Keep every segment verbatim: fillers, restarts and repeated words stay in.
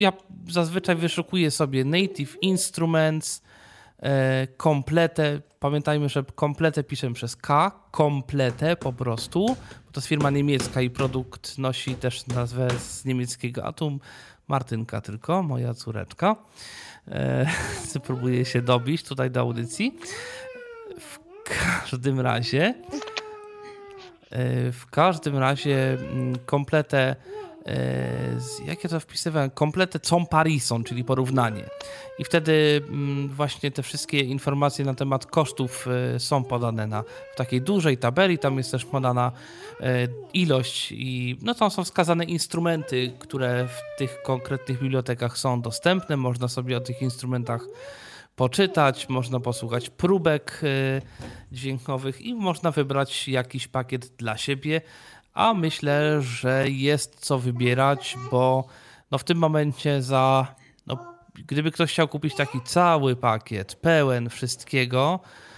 ja zazwyczaj wyszukuję sobie Native Instruments, Kompletę. Pamiętajmy, że kompletę piszę przez K, kompletę po prostu, bo to jest firma niemiecka i produkt nosi też nazwę z niemieckiego Atom. Martynka tylko, moja córeczka. E, próbuję się dobić tutaj do audycji. W każdym razie w każdym razie kompletę jak ja to wpisywałem? Kompletę comparison, czyli porównanie. I wtedy właśnie te wszystkie informacje na temat kosztów są podane na, w takiej dużej tabeli. Tam jest też podana ilość i no tam są wskazane instrumenty, które w tych konkretnych bibliotekach są dostępne. Można sobie o tych instrumentach poczytać, można posłuchać próbek dźwiękowych i można wybrać jakiś pakiet dla siebie. A myślę, że jest co wybierać, bo no w tym momencie za, no, gdyby ktoś chciał kupić taki cały pakiet, pełen wszystkiego,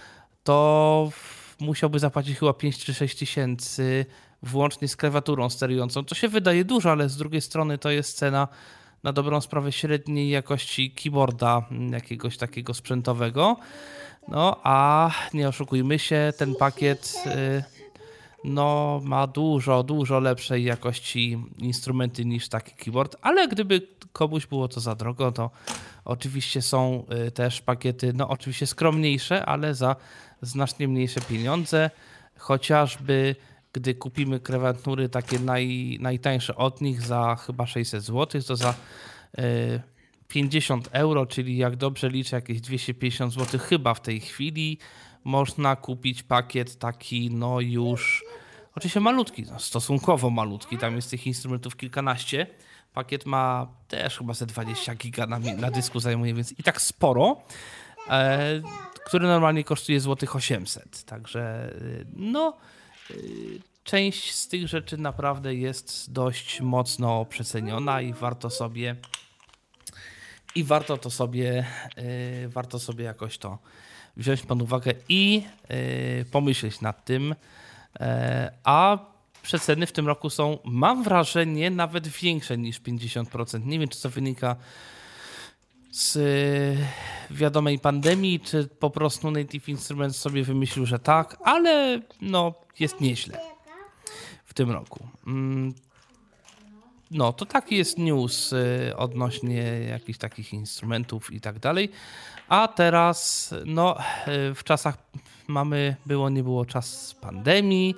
to musiałby zapłacić chyba pięć czy sześć tysięcy włącznie z klawiaturą sterującą. To się wydaje dużo, ale z drugiej strony to jest cena na dobrą sprawę średniej jakości keyboarda jakiegoś takiego sprzętowego. No a nie oszukujmy się, ten pakiet... Yy, no ma dużo, dużo lepszej jakości instrumenty niż taki keyboard, ale gdyby komuś było to za drogo, to oczywiście są też pakiety, no oczywiście skromniejsze, ale za znacznie mniejsze pieniądze, chociażby gdy kupimy klawiatury takie naj, najtańsze od nich za chyba sześćset złotych, to za y, pięćdziesiąt euro, czyli jak dobrze liczę jakieś dwieście pięćdziesiąt złotych chyba w tej chwili, można kupić pakiet taki, no już, oczywiście malutki, no stosunkowo malutki, tam jest tych instrumentów kilkanaście. Pakiet ma też chyba ze dwadzieścia giga na, na dysku zajmuje, więc i tak sporo, e, który normalnie kosztuje złotych osiemset. Także no, e, część z tych rzeczy naprawdę jest dość mocno przeceniona i warto sobie i warto to sobie, e, warto sobie jakoś to wziąć pod uwagę i y, pomyśleć nad tym. E, a przeceny w tym roku są, mam wrażenie, nawet większe niż pięćdziesiąt procent. Nie wiem, czy to wynika z y, wiadomej pandemii, czy po prostu Native Instruments sobie wymyślił, że tak, ale no, jest nieźle w tym roku. Mm, no, to taki jest news y, odnośnie jakichś takich instrumentów i tak dalej. A teraz, no, w czasach mamy, było, nie było czas pandemii,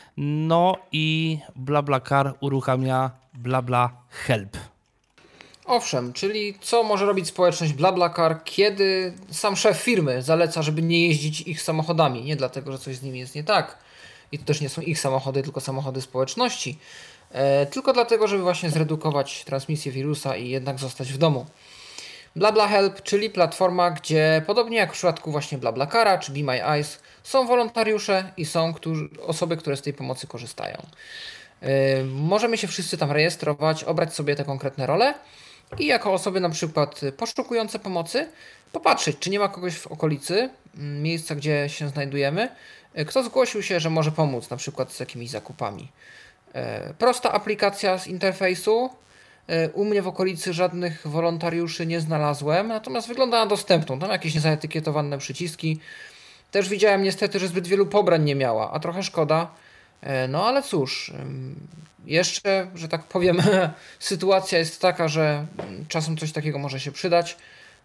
no i BlaBlaCar uruchamia BlaBlaHelp. Owszem, czyli co może robić społeczność BlaBlaCar, kiedy sam szef firmy zaleca, żeby nie jeździć ich samochodami. Nie dlatego, że coś z nimi jest nie tak. I to też nie są ich samochody, tylko samochody społeczności. E, tylko dlatego, żeby właśnie zredukować transmisję wirusa i jednak zostać w domu. BlaBlaHelp, czyli platforma, gdzie podobnie jak w przypadku właśnie BlaBlaCara czy Be My Eyes są wolontariusze i są którzy, osoby, które z tej pomocy korzystają. Yy, możemy się wszyscy tam rejestrować, obrać sobie te konkretne role i jako osoby na przykład poszukujące pomocy popatrzeć, czy nie ma kogoś w okolicy miejsca, gdzie się znajdujemy, kto zgłosił się, że może pomóc na przykład z jakimiś zakupami. Yy, prosta aplikacja z interfejsu. U mnie w okolicy żadnych wolontariuszy nie znalazłem, natomiast wygląda na dostępną. Tam jakieś niezaetykietowane przyciski. Też widziałem niestety, że zbyt wielu pobrań nie miała, a trochę szkoda. No ale cóż, jeszcze, że tak powiem, sytuacja jest taka, że czasem coś takiego może się przydać,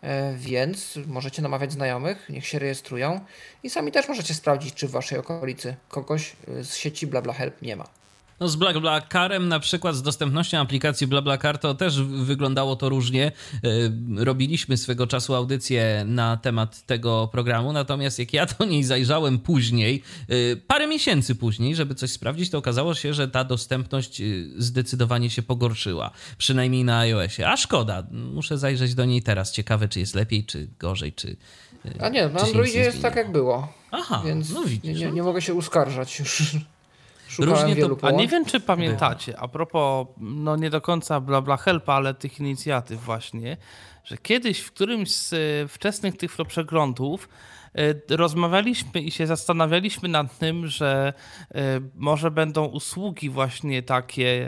więc możecie namawiać znajomych, niech się rejestrują i sami też możecie sprawdzić, czy w waszej okolicy kogoś z sieci BlaBlaHelp nie ma. No z BlaBlaCarem na przykład, z dostępnością aplikacji BlaBlaCar to też wyglądało to różnie. Robiliśmy swego czasu audycję na temat tego programu, natomiast jak ja do niej zajrzałem później, parę miesięcy później, żeby coś sprawdzić, to okazało się, że ta dostępność zdecydowanie się pogorszyła, przynajmniej na iOSie. A szkoda, muszę zajrzeć do niej teraz. Ciekawe, czy jest lepiej, czy gorzej, czy... A nie, na Androidzie jest tak, jak było. Aha, więc no widzisz. Nie, nie, nie mogę się uskarżać już. Różnie to, a nie wiem, czy pamiętacie, a propos, no nie do końca BlaBlaHelpa, ale tych inicjatyw właśnie, że kiedyś w którymś z wczesnych tych przeglądów rozmawialiśmy i się zastanawialiśmy nad tym, że może będą usługi właśnie takie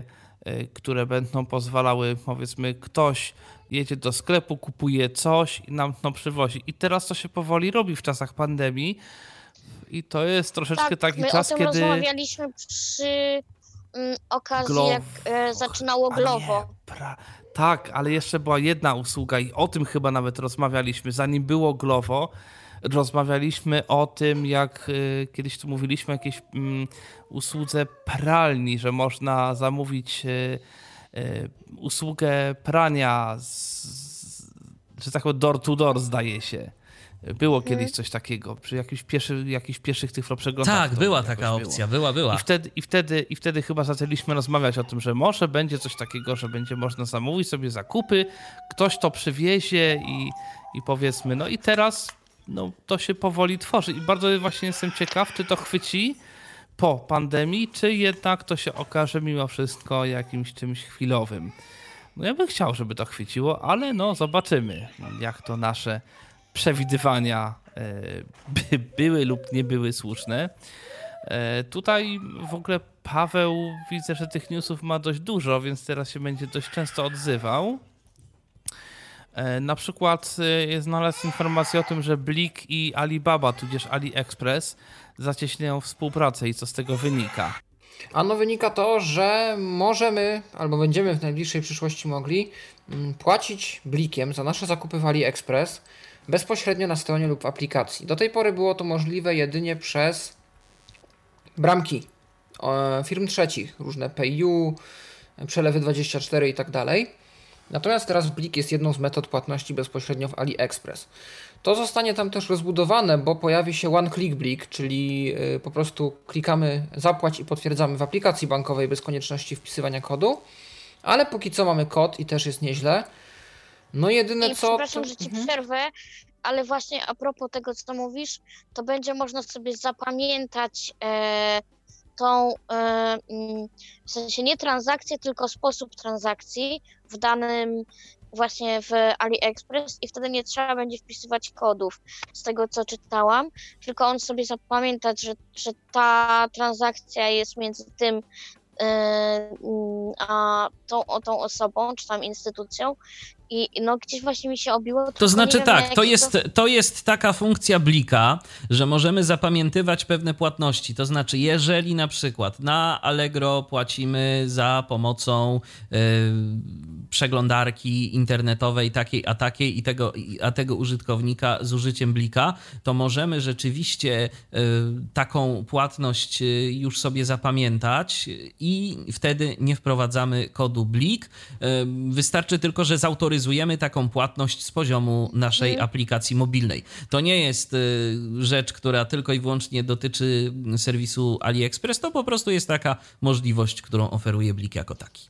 które będą pozwalały, powiedzmy, ktoś jedzie do sklepu, kupuje coś i nam to przywozi. I teraz to się powoli robi w czasach pandemii i to jest troszeczkę tak, taki my czas, o tym kiedy... rozmawialiśmy przy mm, okazji, Glovo. jak e, zaczynało A Glovo. nie, pra... Tak, ale jeszcze była jedna usługa i o tym chyba nawet rozmawialiśmy, zanim było Glovo. Rozmawialiśmy o tym, jak y, kiedyś tu mówiliśmy o jakiejś y, usłudze pralni, że można zamówić y, y, usługę prania, z, z, że tak powiem door to door, zdaje się. Było hmm. kiedyś coś takiego, przy jakichś pieszy, jakichś pieszych tyfloprzeglądach. Tak, była taka opcja, było. była, była. I wtedy, i, wtedy, I wtedy chyba zaczęliśmy rozmawiać o tym, że może będzie coś takiego, że będzie można zamówić sobie zakupy, ktoś to przywiezie i, i powiedzmy, no i teraz no, to się powoli tworzy. I bardzo właśnie jestem ciekaw, czy to chwyci po pandemii, czy jednak to się okaże mimo wszystko jakimś czymś chwilowym. No ja bym chciał, żeby to chwyciło, ale no zobaczymy, jak to nasze przewidywania e, by, były lub nie były słuszne. E, tutaj w ogóle Paweł, widzę, że tych newsów ma dość dużo, więc teraz się będzie dość często odzywał. E, na przykład e, znalazł informację o tym, że Blik i Alibaba, tudzież AliExpress zacieśniają współpracę i co z tego wynika. Ano wynika to, że możemy, albo będziemy w najbliższej przyszłości mogli płacić blikiem za nasze zakupy w AliExpress bezpośrednio na stronie lub w aplikacji. Do tej pory było to możliwe jedynie przez bramki firm trzecich, różne PayU, przelewy dwadzieścia cztery i tak dalej. Natomiast teraz Blik jest jedną z metod płatności bezpośrednio w AliExpress. To zostanie tam też rozbudowane, bo pojawi się One Click Blik, czyli po prostu klikamy zapłać i potwierdzamy w aplikacji bankowej bez konieczności wpisywania kodu, ale póki co mamy kod i też jest nieźle. No jedyne I co... przepraszam, to... że ci mhm. przerwę, ale właśnie a propos tego, co mówisz, to będzie można sobie zapamiętać e, tą, e, w sensie nie transakcję, tylko sposób transakcji w danym właśnie w AliExpress i wtedy nie trzeba będzie wpisywać kodów z tego, co czytałam, tylko on sobie zapamiętać, że, że ta transakcja jest między tym a tą, tą osobą, czy tam instytucją i no gdzieś właśnie mi się obiło. To znaczy wiem, tak, to jest, to... to jest taka funkcja Blika, że możemy zapamiętywać pewne płatności, to znaczy jeżeli na przykład na Allegro płacimy za pomocą yy, przeglądarki internetowej takiej a takiej i tego, a tego użytkownika z użyciem Blika, to możemy rzeczywiście yy, taką płatność już sobie zapamiętać i wtedy nie wprowadzamy kodu Blik. Yy, wystarczy tylko, że zautoryzujemy taką płatność z poziomu naszej hmm. aplikacji mobilnej. To nie jest y, rzecz, która tylko i wyłącznie dotyczy serwisu AliExpress, to po prostu jest taka możliwość, którą oferuje Blik jako taki.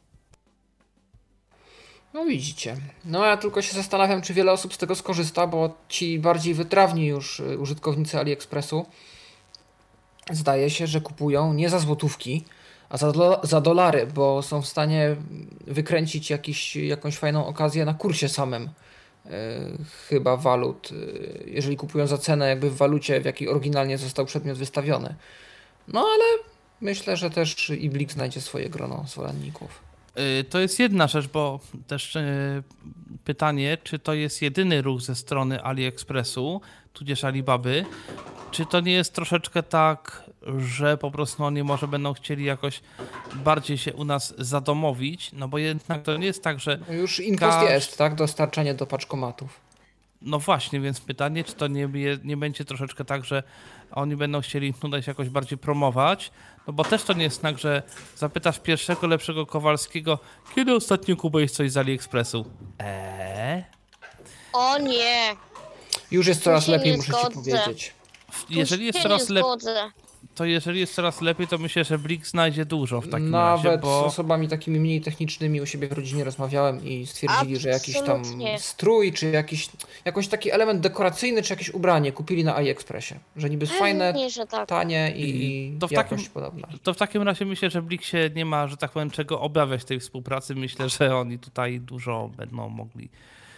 No widzicie. No ja tylko się zastanawiam, czy wiele osób z tego skorzysta, bo ci bardziej wytrawni już użytkownicy AliExpressu zdaje się, że kupują nie za złotówki, a za, do, za dolary, bo są w stanie wykręcić jakiś, jakąś fajną okazję na kursie samym yy, chyba walut, yy, jeżeli kupują za cenę jakby w walucie, w jakiej oryginalnie został przedmiot wystawiony. No ale myślę, że też i Blik znajdzie swoje grono zwolenników. Yy, to jest jedna rzecz, bo też yy, pytanie, czy to jest jedyny ruch ze strony AliExpressu, tudzież Alibaby, czy to nie jest troszeczkę tak, że po prostu oni może będą chcieli jakoś bardziej się u nas zadomowić, no bo jednak to nie jest tak, że... No już InPost każ... jest, tak? Dostarczanie do paczkomatów. No właśnie, więc pytanie, czy to nie, nie będzie troszeczkę tak, że oni będą chcieli tutaj się jakoś bardziej promować, no bo też to nie jest tak, że zapytasz pierwszego lepszego Kowalskiego, kiedy ostatnio kupiłeś coś z AliExpressu? Eee? O nie! Już jest coraz lepiej, muszę zgodzę. ci powiedzieć. Jeżeli jest coraz lepiej, to jeżeli jest coraz lepiej, to myślę, że Blik znajdzie dużo w takim Nawet razie, bo... z osobami takimi mniej technicznymi u siebie w rodzinie rozmawiałem i stwierdzili, Absolutnie. że jakiś tam strój, czy jakiś, jakiś taki element dekoracyjny, czy jakieś ubranie kupili na AliExpressie. Że niby fajne, nie, że tak. tanie i, i to w jakość takim, podobna. To w takim razie myślę, że Blik się nie ma, że tak powiem, czego obawiać tej współpracy. Myślę, że oni tutaj dużo będą mogli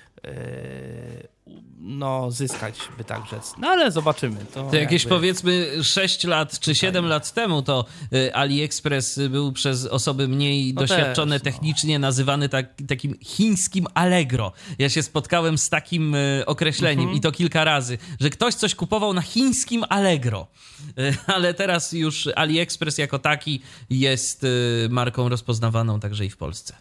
no, zyskać, by tak rzec. No ale zobaczymy. To, to jakieś jakby... powiedzmy sześć lat czy siedem lat temu to AliExpress był przez osoby mniej no doświadczone też, no. technicznie nazywany tak, takim chińskim Allegro. Ja się spotkałem z takim określeniem mhm. i to kilka razy, że ktoś coś kupował na chińskim Allegro. Ale teraz już AliExpress jako taki jest marką rozpoznawaną także i w Polsce.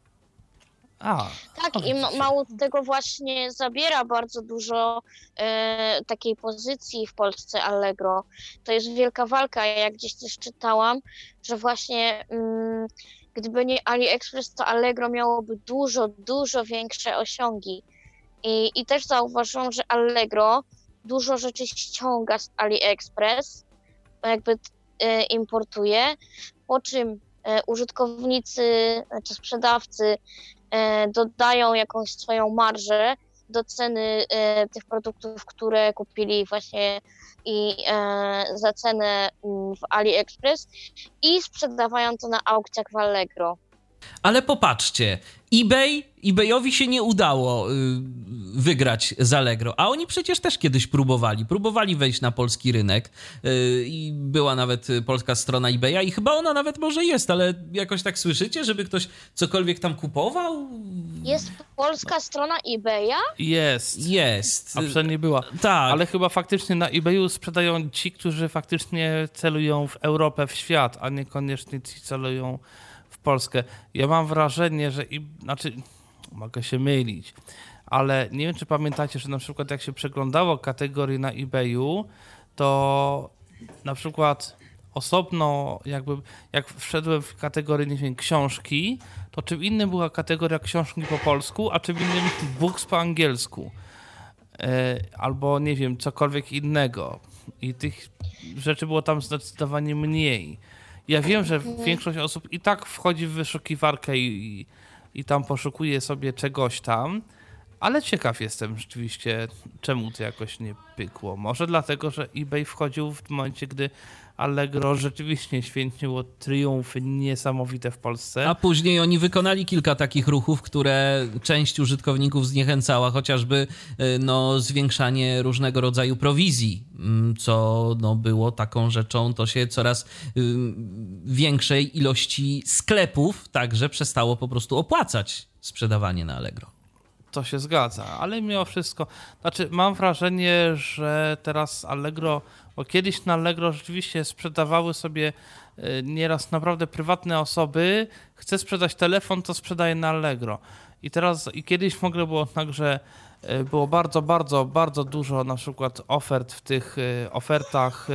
A, tak, i mało tego właśnie zabiera bardzo dużo e, takiej pozycji w Polsce Allegro. To jest wielka walka. Ja gdzieś też czytałam, że właśnie mm, gdyby nie AliExpress, to Allegro miałoby dużo, dużo większe osiągi. I, i też zauważyłam, że Allegro dużo rzeczy ściąga z AliExpress, jakby e, importuje, po czym e, użytkownicy czy sprzedawcy dodają jakąś swoją marżę do ceny e, tych produktów, które kupili właśnie i e, za cenę w AliExpress i sprzedawają to na aukcjach w Allegro. Ale popatrzcie, eBay, eBayowi się nie udało y, wygrać z Allegro, a oni przecież też kiedyś próbowali. Próbowali wejść na polski rynek y, i była nawet polska strona eBaya i chyba ona nawet może jest, ale jakoś tak słyszycie, żeby ktoś cokolwiek tam kupował? Jest polska strona eBaya? Jest. Jest. A przynajmniej była. Tak. Ale chyba faktycznie na eBayu sprzedają ci, którzy faktycznie celują w Europę, w świat, a niekoniecznie ci celują w Polskę. Ja mam wrażenie, że i, znaczy, mogę się mylić, ale nie wiem, czy pamiętacie, że na przykład jak się przeglądało kategorie na eBayu, to na przykład osobno jakby, jak wszedłem w kategorię, nie wiem, książki, to czym innym była kategoria książki po polsku, a czym innym books po angielsku. E, albo, nie wiem, cokolwiek innego. I tych rzeczy było tam zdecydowanie mniej. Ja wiem, że większość osób i tak wchodzi w wyszukiwarkę i, i, i tam poszukuje sobie czegoś tam, ale ciekaw jestem rzeczywiście, czemu to jakoś nie pykło. Może dlatego, że eBay wchodził w momencie, gdy Allegro rzeczywiście święciło triumfy niesamowite w Polsce. A później oni wykonali kilka takich ruchów, które część użytkowników zniechęcała, chociażby no, zwiększanie różnego rodzaju prowizji, co no, było taką rzeczą, to się coraz większej ilości sklepów także przestało po prostu opłacać sprzedawanie na Allegro. To się zgadza, ale mimo wszystko, znaczy mam wrażenie, że teraz Allegro, bo kiedyś na Allegro rzeczywiście sprzedawały sobie nieraz naprawdę prywatne osoby, chce sprzedać telefon, to sprzedaje na Allegro. I teraz, i kiedyś w ogóle było tak, że było bardzo, bardzo, bardzo dużo na przykład ofert w tych ofertach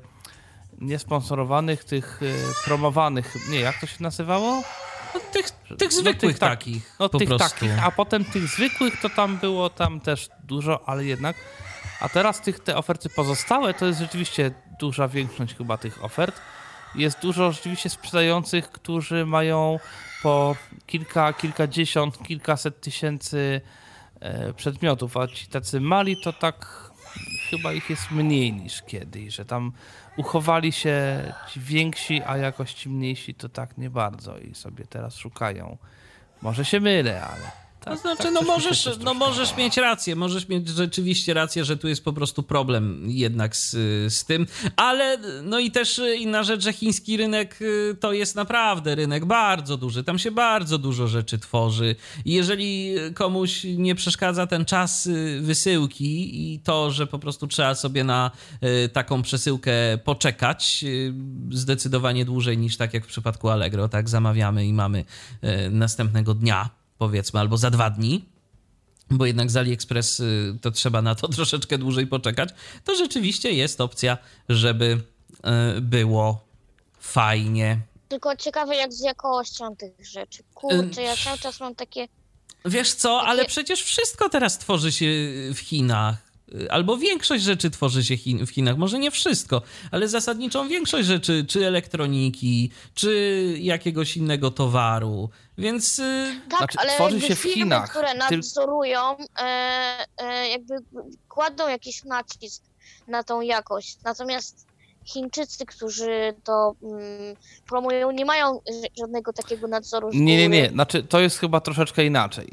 niesponsorowanych, tych promowanych, nie, jak to się nazywało? No, tych, tych zwykłych no, tych, takich no, po tych prostu. takich, a potem tych zwykłych to tam było tam też dużo, ale jednak. A teraz tych te oferty pozostałe to jest rzeczywiście duża większość chyba tych ofert. Jest dużo rzeczywiście sprzedających, którzy mają po kilka, kilkadziesiąt, kilkaset tysięcy e, przedmiotów, a ci tacy mali to tak chyba ich jest mniej niż kiedyś, że tam uchowali się ci więksi, a jakoś ci mniejsi to tak nie bardzo i sobie teraz szukają. Może się mylę, ale... Tak, to znaczy, tak no możesz, no możesz mieć rację, możesz mieć rzeczywiście rację, że tu jest po prostu problem jednak z, z tym, ale no i też inna rzecz, że chiński rynek to jest naprawdę rynek bardzo duży, tam się bardzo dużo rzeczy tworzy i jeżeli komuś nie przeszkadza ten czas wysyłki i to, że po prostu trzeba sobie na taką przesyłkę poczekać zdecydowanie dłużej niż tak jak w przypadku Allegro, tak, zamawiamy i mamy następnego dnia, powiedzmy, albo za dwa dni, bo jednak z AliExpress to trzeba na to troszeczkę dłużej poczekać, to rzeczywiście jest opcja, żeby było fajnie. Tylko ciekawe jak z jakością tych rzeczy. Kurczę, ja cały czas mam takie... Wiesz co, takie... ale przecież wszystko teraz tworzy się w Chinach. Albo większość rzeczy tworzy się Chin, w Chinach, może nie wszystko, ale zasadniczą większość rzeczy, czy elektroniki, czy jakiegoś innego towaru, więc... Tak, znaczy, ale tworzy się w firmy, Chinach. które nadzorują, e, e, jakby kładą jakiś nacisk na tą jakość, natomiast Chińczycy, którzy to mm, promują, nie mają żadnego takiego nadzoru z góry. Nie, nie, nie, znaczy to jest chyba troszeczkę inaczej.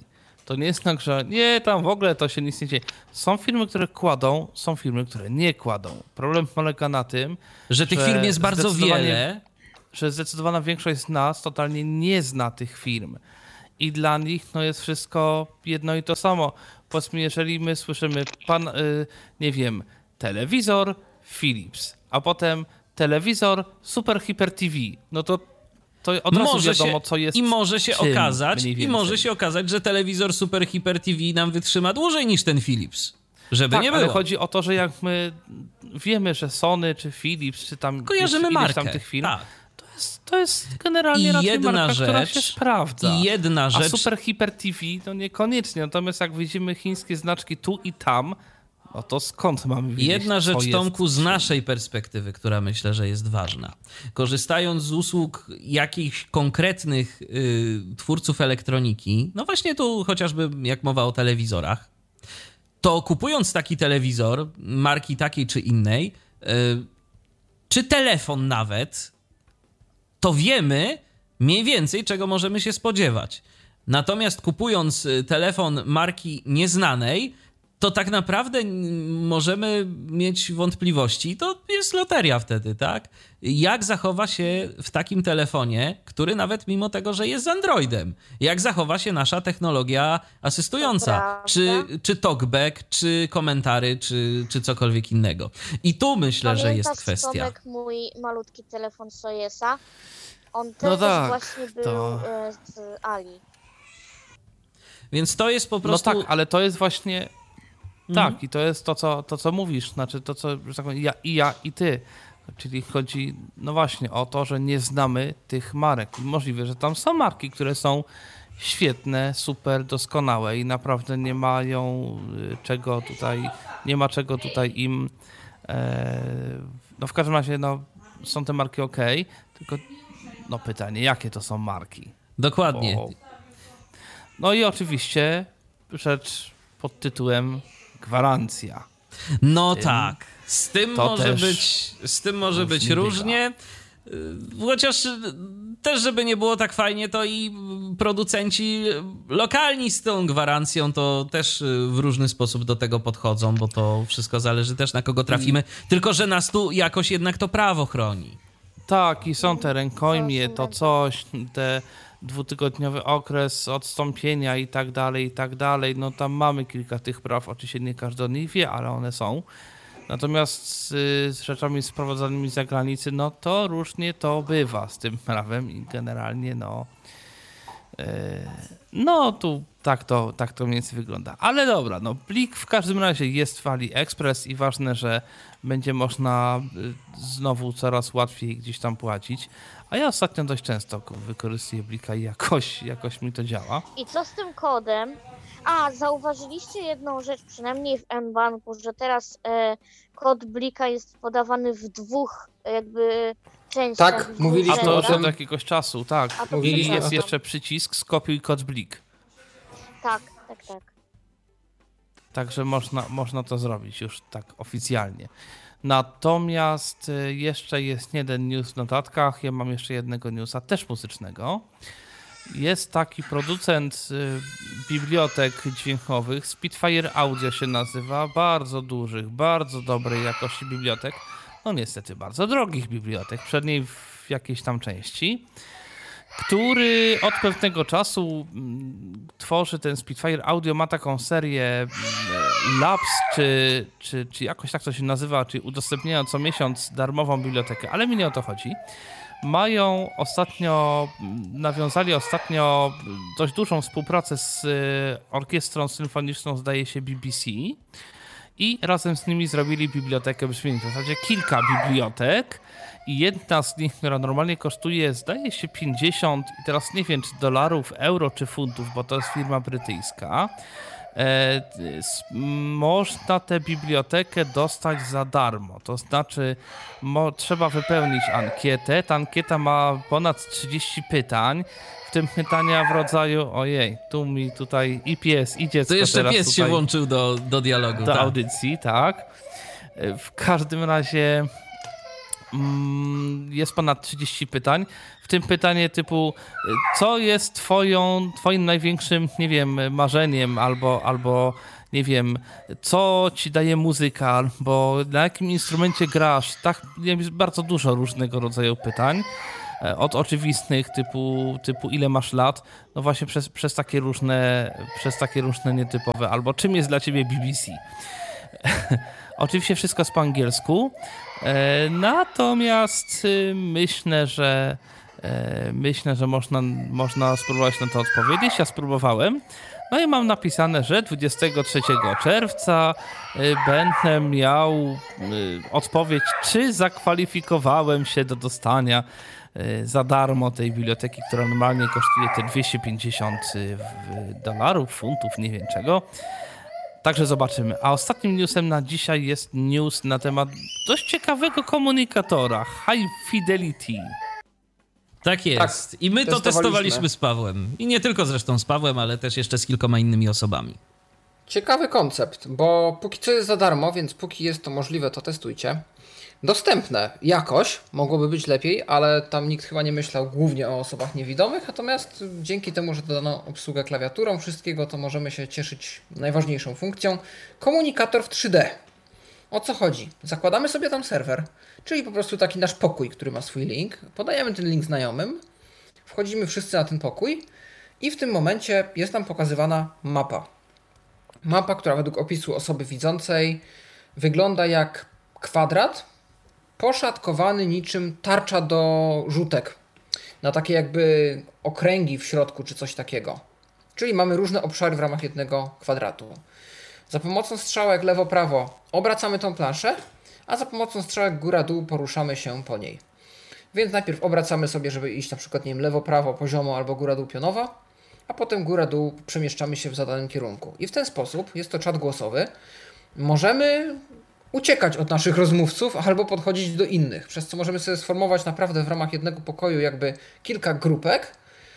To nie jest tak, że nie, tam w ogóle to się nic nie dzieje. Są firmy, które kładą, są firmy, które nie kładą. Problem polega na tym, że tych że firm jest bardzo wiele. Że zdecydowana większość z nas totalnie nie zna tych firm. I dla nich no, jest wszystko jedno i to samo. Powiedzmy, jeżeli my słyszymy, pan, y, nie wiem, telewizor Philips, a potem telewizor Super Hyper T V, no to, to od razu może wiadomo, się, co jest. I może się czym, okazać, i może się okazać, że telewizor Super Hyper T V nam wytrzyma dłużej niż ten Philips. Żeby tak, nie było. Ale chodzi o to, że jak my wiemy, że Sony, czy Philips, czy tam kojarzymy markę. Tam tych firm, tak. to, jest, to jest generalnie I raczej jedna marka, rzecz, która się sprawdza. I jedna rzecz. A Super Hyper T V to niekoniecznie. Natomiast jak widzimy chińskie znaczki tu i tam, no to skąd mamy wiedzieć, Jedna rzecz, jest, Tomku, z naszej perspektywy, która myślę, że jest ważna. Korzystając z usług jakichś konkretnych y, twórców elektroniki, no właśnie tu chociażby jak mowa o telewizorach, to kupując taki telewizor, marki takiej czy innej, y, czy telefon nawet, to wiemy mniej więcej, czego możemy się spodziewać. Natomiast kupując telefon marki nieznanej, to tak naprawdę możemy mieć wątpliwości. To jest loteria wtedy, tak? Jak zachowa się w takim telefonie, który nawet mimo tego, że jest z Androidem, jak zachowa się nasza technologia asystująca? Czy, czy talkback, czy komentary, czy, czy cokolwiek innego. I tu myślę, Pamiętasz, że jest kwestia. Tomek, mój malutki telefon Sojesa? On też No tak, właśnie był to... z Ali. Więc to jest po prostu... No tak, ale to jest właśnie... Mhm. Tak, i to jest to co, to, co mówisz, znaczy to, co że tak powiem, ja, i ja, i ty. Czyli chodzi, no właśnie, o to, że nie znamy tych marek. Możliwe, że tam są marki, które są świetne, super, doskonałe i naprawdę nie mają czego tutaj, nie ma czego tutaj im, e, no w każdym razie, no są te marki ok, tylko no pytanie, jakie to są marki? Dokładnie. Bo, no i oczywiście rzecz pod tytułem gwarancja. No tym, tak, z tym może być, z tym może różnie być różnie. Chociaż też, żeby nie było tak fajnie, to i producenci lokalni z tą gwarancją to też w różny sposób do tego podchodzą, bo to wszystko zależy też na kogo trafimy. I... Tylko że nas tu jakoś jednak to prawo chroni. Tak, i są te rękojmie, to coś, te dwutygodniowy okres odstąpienia i tak dalej, i tak dalej. No tam mamy kilka tych praw, oczywiście nie każdy o nich wie, ale one są. Natomiast z, z rzeczami sprowadzanymi z zagranicy, no to różnie to bywa z tym prawem i generalnie no yy, no tu tak to, tak to mniej więcej wygląda. Ale dobra, no Blik w każdym razie jest w AliExpress i ważne, że będzie można znowu coraz łatwiej gdzieś tam płacić. A ja ostatnio dość często wykorzystuję Blika i jakoś, jakoś mi to działa. I co z tym kodem? A, zauważyliście jedną rzecz, przynajmniej w mBanku, że teraz e, kod Blika jest podawany w dwóch jakby częściach. Tak, mówiliśmy A to o już tym. od jakiegoś czasu, tak. A to Mówili, jest przepraszam. jeszcze przycisk skopiuj kod Blik. Tak, tak, tak. Także można, można to zrobić już tak oficjalnie. Natomiast jeszcze jest jeden news w notatkach. Ja mam jeszcze jednego newsa, też muzycznego. Jest taki producent bibliotek dźwiękowych, Spitfire Audio się nazywa, bardzo dużych, bardzo dobrej jakości bibliotek. No niestety bardzo drogich bibliotek, przynajmniej w jakiejś tam części, który od pewnego czasu tworzy ten Spitfire Audio, ma taką serię Labs, czy, czy, czy jakoś tak to się nazywa, czyli udostępniają co miesiąc darmową bibliotekę, ale mi nie o to chodzi. Mają ostatnio, nawiązali ostatnio dość dużą współpracę z orkiestrą symfoniczną, zdaje się B B C, i razem z nimi zrobili bibliotekę brzmień. W zasadzie kilka bibliotek i jedna z nich, która normalnie kosztuje, zdaje się pięćdziesiąt, i teraz nie wiem czy dolarów, euro czy funtów, bo to jest firma brytyjska. E, można tę bibliotekę dostać za darmo, to znaczy mo, trzeba wypełnić ankietę. Ta ankieta ma ponad trzydzieści pytań, w tym pytania w rodzaju ojej, tu mi tutaj i pies, i dziecko. To jeszcze teraz pies się tutaj włączył do, do dialogu. do tak. audycji, tak. W każdym razie jest ponad trzydzieści pytań, w tym pytanie typu, co jest twoją, twoim największym, nie wiem, marzeniem, albo, albo nie wiem, co ci daje muzyka, albo na jakim instrumencie grasz. Tak, jest bardzo dużo różnego rodzaju pytań. Od oczywistych typu, typu ile masz lat, no właśnie przez, przez takie różne, przez takie różne nietypowe, albo czym jest dla ciebie B B C. Oczywiście wszystko jest po angielsku, e, natomiast y, myślę, że e, myślę, że można, można spróbować na to odpowiedzieć. Ja spróbowałem. No i mam napisane, że dwudziestego trzeciego czerwca y, będę miał y, odpowiedź, czy zakwalifikowałem się do dostania y, za darmo tej biblioteki, która normalnie kosztuje te dwieście pięćdziesiąt dolarów, funtów, nie wiem czego. Także zobaczymy. A ostatnim newsem na dzisiaj jest news na temat dość ciekawego komunikatora High Fidelity. Tak jest. Tak, I my to testowaliśmy z Pawłem. I nie tylko zresztą z Pawłem, ale też jeszcze z kilkoma innymi osobami. Ciekawy koncept, bo póki co jest za darmo, więc póki jest to możliwe, to testujcie. Dostępne jakoś, mogłoby być lepiej, ale tam nikt chyba nie myślał głównie o osobach niewidomych, natomiast dzięki temu, że dodano obsługę klawiaturą wszystkiego, to możemy się cieszyć najważniejszą funkcją. Komunikator w trzy D. O co chodzi? Zakładamy sobie tam serwer, czyli po prostu taki nasz pokój, który ma swój link. Podajemy ten link znajomym, wchodzimy wszyscy na ten pokój i w tym momencie jest nam pokazywana mapa. Mapa, która według opisu osoby widzącej wygląda jak kwadrat, poszatkowany niczym tarcza do rzutek. Na takie jakby okręgi w środku, czy coś takiego. Czyli mamy różne obszary w ramach jednego kwadratu. Za pomocą strzałek lewo-prawo obracamy tą planszę, a za pomocą strzałek góra-dół poruszamy się po niej. Więc najpierw obracamy sobie, żeby iść na przykład, nie wiem, lewo-prawo poziomo albo góra-dół pionowo, a potem góra-dół przemieszczamy się w zadanym kierunku. I w ten sposób, jest to czat głosowy, możemy uciekać od naszych rozmówców albo podchodzić do innych, przez co możemy sobie sformować naprawdę w ramach jednego pokoju jakby kilka grupek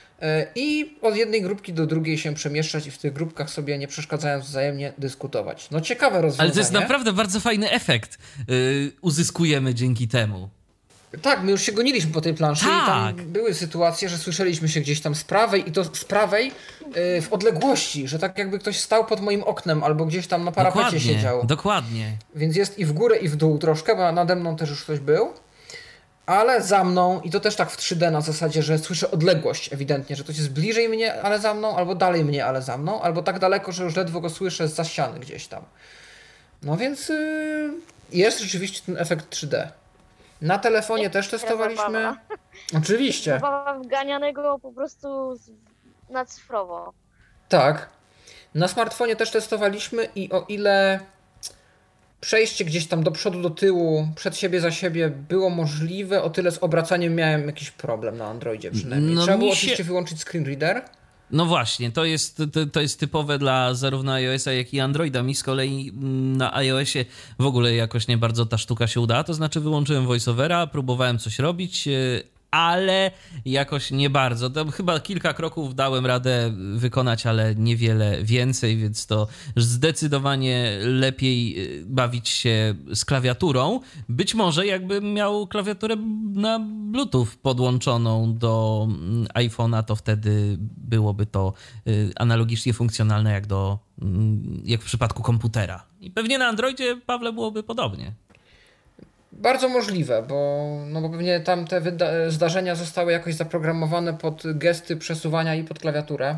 i od jednej grupki do drugiej się przemieszczać i w tych grupkach sobie nie przeszkadzając wzajemnie dyskutować. No ciekawe rozwiązanie. Ale to jest naprawdę bardzo fajny efekt yy, uzyskujemy dzięki temu. Tak, my już się goniliśmy po tej planszy tak. i tam były sytuacje, że słyszeliśmy się gdzieś tam z prawej i to z prawej yy, w odległości, że tak jakby ktoś stał pod moim oknem albo gdzieś tam na parapecie dokładnie, siedział. Dokładnie. Więc jest i w górę i w dół troszkę, bo nade mną też już ktoś był, ale za mną i to też tak w trzy D na zasadzie, że słyszę odległość ewidentnie, że ktoś jest bliżej mnie, ale za mną, albo dalej mnie, ale za mną, albo tak daleko, że już ledwo go słyszę zza ściany gdzieś tam. No więc yy, jest rzeczywiście ten efekt trzy D. Na telefonie też testowaliśmy. Oczywiście. Zabawa wganianego po prostu na cyfrowo. Tak. Na smartfonie też testowaliśmy i o ile przejście gdzieś tam do przodu, do tyłu, przed siebie, za siebie było możliwe, o tyle z obracaniem miałem jakiś problem na Androidzie przynajmniej. No Trzeba było się... oczywiście wyłączyć screen reader. No właśnie, to jest, to, to jest typowe dla zarówno iOS-a, jak i Androida. Mi z kolei na iOSie w ogóle jakoś nie bardzo ta sztuka się udała, to znaczy wyłączyłem voiceovera, próbowałem coś robić, ale jakoś nie bardzo. Tam chyba kilka kroków dałem radę wykonać, ale niewiele więcej, więc to zdecydowanie lepiej bawić się z klawiaturą. Być może jakbym miał klawiaturę na Bluetooth podłączoną do iPhone'a, to wtedy byłoby to analogicznie funkcjonalne jak, do, jak w przypadku komputera. I pewnie na Androidzie, Pawle, byłoby podobnie. Bardzo możliwe, bo, no bo pewnie tam te wyda- zdarzenia zostały jakoś zaprogramowane pod gesty przesuwania i pod klawiaturę.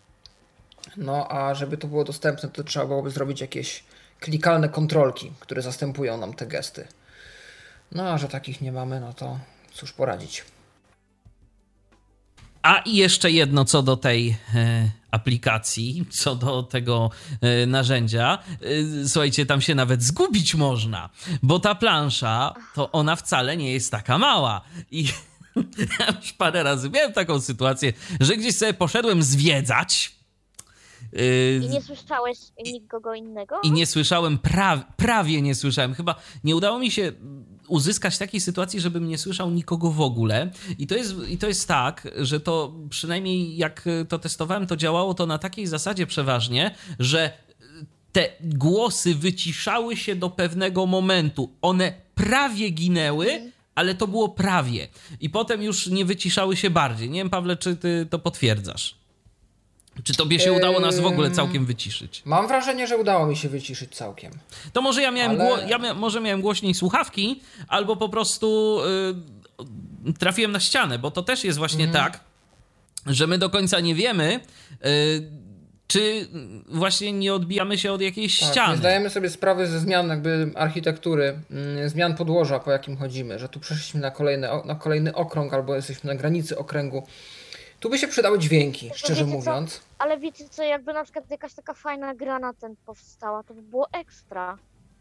No a żeby to było dostępne, to trzeba byłoby zrobić jakieś klikalne kontrolki, które zastępują nam te gesty. No a że takich nie mamy, no to cóż poradzić. A i jeszcze jedno co do tej e, aplikacji, co do tego e, narzędzia. E, słuchajcie, tam się nawet zgubić można, bo ta plansza, to ona wcale nie jest taka mała. I ja już parę razy miałem taką sytuację, że gdzieś sobie poszedłem zwiedzać. E, I nie słyszałeś nikogo innego? I nie słyszałem, pra, prawie nie słyszałem. Chyba nie udało mi się uzyskać takiej sytuacji, żebym nie słyszał nikogo w ogóle. I to jest, i to jest tak, że to przynajmniej jak to testowałem, to działało to na takiej zasadzie przeważnie, że te głosy wyciszały się do pewnego momentu. One prawie ginęły, ale to było prawie. I potem już nie wyciszały się bardziej. Nie wiem, Pawle, czy ty to potwierdzasz? Czy tobie się udało nas w ogóle całkiem wyciszyć? Mam wrażenie, że udało mi się wyciszyć całkiem. To może ja miałem, Ale... gło- ja mia- może miałem głośniej słuchawki, albo po prostu yy, trafiłem na ścianę, bo to też jest właśnie Mhm. tak, że my do końca nie wiemy, yy, czy właśnie nie odbijamy się od jakiejś Tak, ściany. nie zdajemy sobie sprawy ze zmian jakby architektury, mm, zmian podłoża, po jakim chodzimy, że tu przeszliśmy na, kolejny, o- na kolejny okrąg albo jesteśmy na granicy okręgu. Tu by się przydały dźwięki, szczerze wiecie co? mówiąc. Ale wiecie co, jakby na przykład jakaś taka fajna gra na ten powstała, to by było ekstra.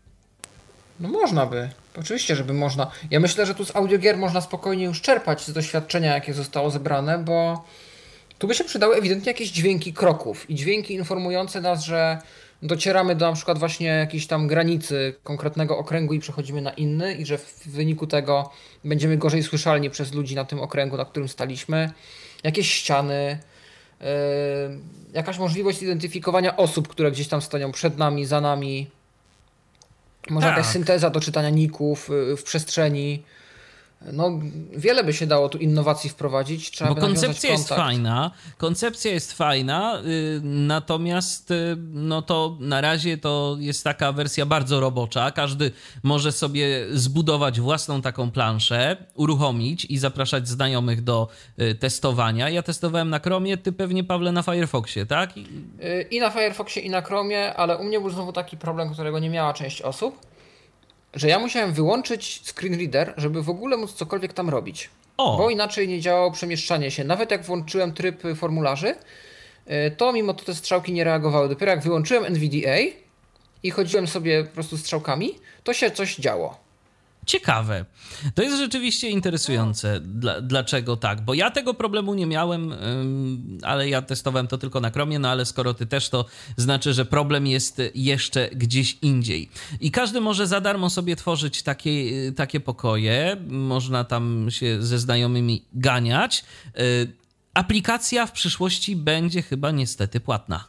No można by, oczywiście, żeby można. Ja myślę, że tu z audiogier można spokojnie już czerpać z doświadczenia, jakie zostało zebrane, bo tu by się przydały ewidentnie jakieś dźwięki kroków i dźwięki informujące nas, że docieramy do na przykład właśnie jakiejś tam granicy konkretnego okręgu i przechodzimy na inny i że w wyniku tego będziemy gorzej słyszalni przez ludzi na tym okręgu, na którym staliśmy. Jakieś ściany, yy, jakaś możliwość identyfikowania osób, które gdzieś tam stoją przed nami, za nami. Może Tak. jakaś synteza do czytania ników yy, w przestrzeni. No, wiele by się dało tu innowacji wprowadzić. Trzeba Bo by nawiązać koncepcja jest kontakt. fajna, koncepcja jest fajna, y, natomiast y, no to na razie to jest taka wersja bardzo robocza. Każdy może sobie zbudować własną taką planszę, uruchomić i zapraszać znajomych do y, testowania. Ja testowałem na Chromie, ty pewnie, Pawle, na Firefoxie, tak? I- Yy, I na Firefoxie, i na Chromie, ale u mnie był znowu taki problem, którego nie miała część osób, że ja musiałem wyłączyć screen reader, żeby w ogóle móc cokolwiek tam robić. O, Bo inaczej nie działało przemieszczanie się. Nawet jak włączyłem tryb y, formularzy, y, to mimo to te strzałki nie reagowały. Dopiero jak wyłączyłem N V D A i chodziłem sobie po prostu strzałkami, to się coś działo. ciekawe. To jest rzeczywiście interesujące. Dla, dlaczego tak? Bo ja tego problemu nie miałem, ym, ale ja testowałem to tylko na Chromie, no ale skoro ty też, to znaczy, że problem jest jeszcze gdzieś indziej. I każdy może za darmo sobie tworzyć takie, y, takie pokoje. Można tam się ze znajomymi ganiać. Y, aplikacja w przyszłości będzie chyba niestety płatna.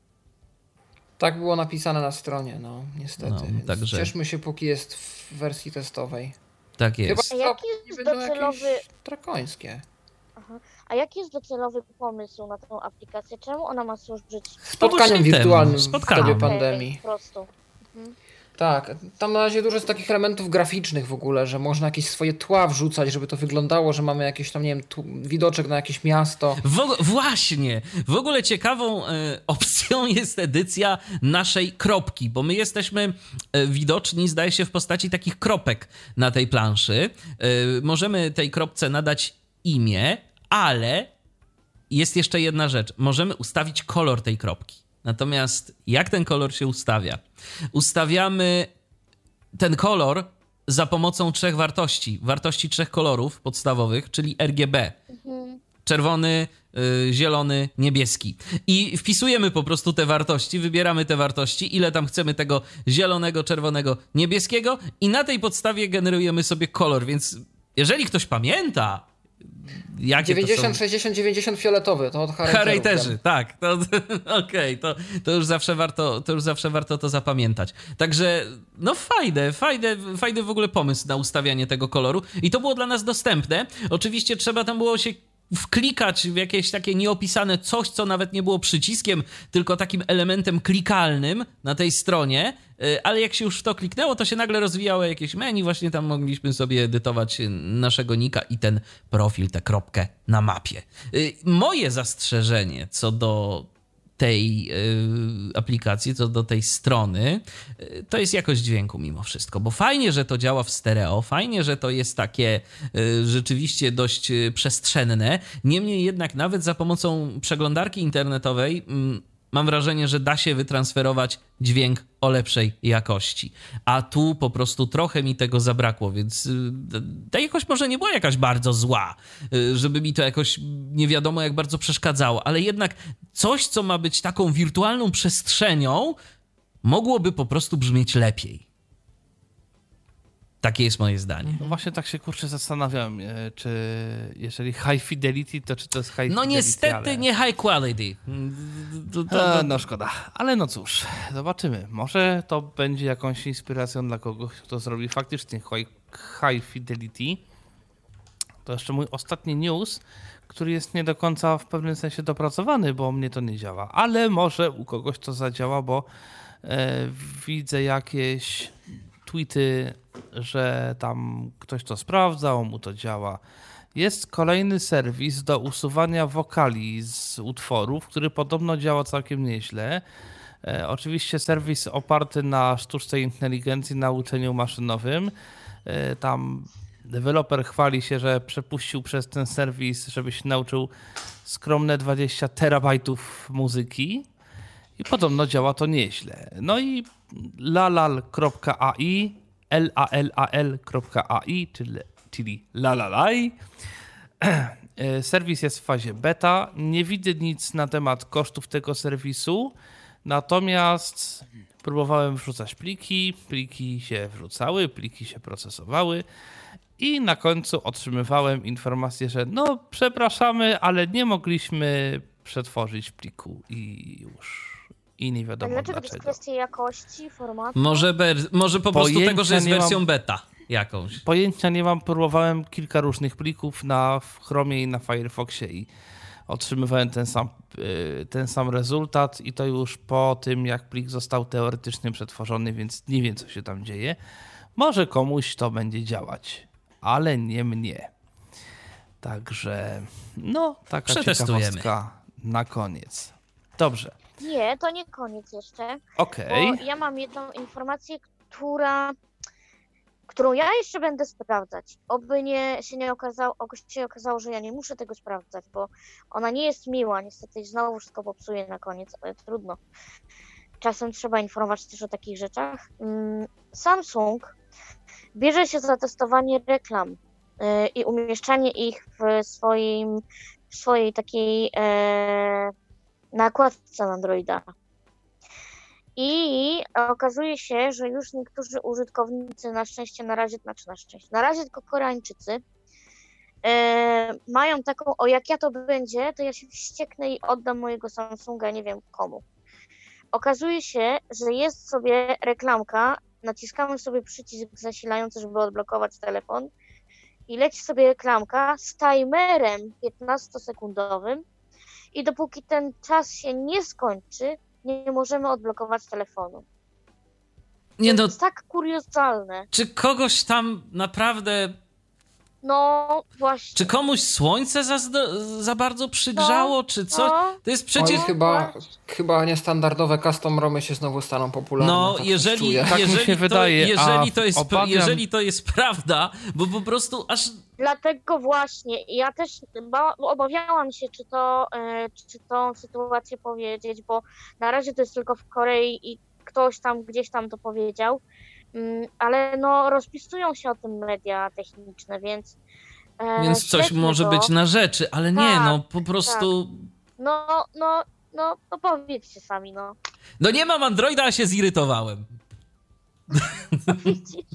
Tak było napisane na stronie, no niestety. No, Więc także- cieszmy się, póki jest w wersji testowej. Tak Chyba jest. A jaki stopnie jest będą docelowy- jakieś drakońskie. A jaki jest docelowy pomysł na tą aplikację? Czemu ona ma służyć? Spotkaniem właśnie wirtualnym temu, w spotkaniom. dobie Okej, pandemii. Po prostu. Tak, tam na razie dużo jest takich elementów graficznych w ogóle, że można jakieś swoje tła wrzucać, żeby to wyglądało, że mamy jakieś tam, nie wiem, tu, widoczek na jakieś miasto. W, właśnie, w ogóle ciekawą e, opcją jest edycja naszej kropki, bo my jesteśmy e, widoczni, zdaje się, w postaci takich kropek na tej planszy. E, możemy tej kropce nadać imię, ale jest jeszcze jedna rzecz. Możemy ustawić kolor tej kropki. Natomiast jak ten kolor się ustawia? Ustawiamy ten kolor za pomocą trzech wartości. Wartości trzech kolorów podstawowych, czyli R G B. Czerwony, y, zielony, niebieski. I wpisujemy po prostu te wartości, wybieramy te wartości, ile tam chcemy tego zielonego, czerwonego, niebieskiego i na tej podstawie generujemy sobie kolor, więc jeżeli ktoś pamięta, jakie dziewięćdziesiąt, to są... sześćdziesiąt, dziewięćdziesiąt fioletowy, to od Harrejterów. Harrejterzy, tak. To, okej, to, to, już zawsze warto, to już zawsze warto to zapamiętać. Także, no fajne, fajne, fajny w ogóle pomysł na ustawianie tego koloru i to było dla nas dostępne. Oczywiście trzeba tam było się wklikać w jakieś takie nieopisane coś, co nawet nie było przyciskiem, tylko takim elementem klikalnym na tej stronie, ale jak się już w to kliknęło, to się nagle rozwijało jakieś menu, właśnie tam mogliśmy sobie edytować naszego nika i ten profil, tę kropkę na mapie. Moje zastrzeżenie co do tej y, aplikacji, co do tej strony, y, to jest jakość dźwięku mimo wszystko, bo fajnie, że to działa w stereo, fajnie, że to jest takie y, rzeczywiście dość y, przestrzenne, niemniej jednak nawet za pomocą przeglądarki internetowej y, mam wrażenie, że da się wytransferować dźwięk o lepszej jakości. A tu po prostu trochę mi tego zabrakło, więc y, ta jakość może nie była jakaś bardzo zła, y, żeby mi to jakoś nie wiadomo jak bardzo przeszkadzało, ale jednak coś, co ma być taką wirtualną przestrzenią, mogłoby po prostu brzmieć lepiej. Takie jest moje zdanie. No właśnie tak się kurczę zastanawiam, e, czy jeżeli high fidelity, to czy to jest high No fidelity, niestety ale... nie high quality. To, to, to, E, no szkoda, ale no cóż, zobaczymy. Może to będzie jakąś inspiracją dla kogoś, kto zrobi faktycznie high, high fidelity. to jeszcze mój ostatni news, który jest nie do końca w pewnym sensie dopracowany, bo u mnie to nie działa, ale może u kogoś to zadziała, bo e, widzę jakieś tweety, że tam ktoś to sprawdzał, mu to działa. Jest kolejny serwis do usuwania wokali z utworów, który podobno działa całkiem nieźle. E, oczywiście serwis oparty na sztucznej inteligencji, na uczeniu maszynowym. E, tam deweloper chwali się, że przepuścił przez ten serwis, żeby się nauczył skromne dwadzieścia terabajtów muzyki i podobno działa to nieźle. No i lalal kropka a i, l a l a l kropka a i, czyli, czyli lalalaj. Serwis jest w fazie beta. Nie widzę nic na temat kosztów tego serwisu, natomiast próbowałem wrzucać pliki, pliki się wrzucały, pliki się procesowały i na końcu otrzymywałem informację, że no przepraszamy, ale nie mogliśmy przetworzyć pliku i już. I nie wiadomo A dlaczego. dlaczego. To jest kwestia jakości, formatu? Może, ber- może po prostu Pojęcia tego, że jest nie wersją mam. beta jakąś. Pojęcia nie mam, próbowałem kilka różnych plików na Chromie i na Firefoxie i otrzymywałem ten sam, ten sam rezultat i to już po tym, jak plik został teoretycznie przetworzony, więc nie wiem, co się tam dzieje. Może komuś to będzie działać, ale nie mnie. Także no, taka ciekawostka na koniec. Dobrze. Nie, to nie koniec jeszcze. Okej. Bo ja mam jedną informację, która, którą ja jeszcze będę sprawdzać. Oby nie, się nie okazało, oby się okazało, że ja nie muszę tego sprawdzać, bo ona nie jest miła. Niestety znowu wszystko popsuje na koniec, ale trudno. Czasem trzeba informować też o takich rzeczach. Samsung bierze się za testowanie reklam i umieszczanie ich w swoim, w swojej takiej e, nakładce na Androida. I okazuje się, że już niektórzy użytkownicy, na szczęście na razie, znaczy na szczęście, na razie tylko Koreańczycy, e, mają taką, o jak ja to będzie, to ja się wścieknę i oddam mojego Samsunga, nie wiem komu. Okazuje się, że jest sobie reklamka, naciskamy sobie przycisk zasilający, żeby odblokować telefon i leci sobie reklamka z timerem piętnastosekundowym i dopóki ten czas się nie skończy, nie możemy odblokować telefonu. Nie to no, jest tak kuriozalne. czy kogoś tam naprawdę... No właśnie. Czy komuś słońce za, za bardzo przygrzało, no, czy co? No. To jest przecież... Oj, chyba, chyba niestandardowe custom romy się znowu staną popularne. No, tak jeżeli, Tak mi jeżeli, się to, wydaje, jeżeli, a to jest, obawiam- jeżeli to jest prawda, bo po prostu aż... Dlatego właśnie, ja też ba- obawiałam się, czy to, e, czy tą sytuację powiedzieć, bo na razie to jest tylko w Korei i ktoś tam gdzieś tam to powiedział, mm, ale no rozpisują się o tym media techniczne, więc e, Więc coś śledźmy może to. być na rzeczy, ale nie, Tak, no po prostu... No, no, no, no powiedzcie sami, no. No nie mam Androida, a się zirytowałem. Widzisz?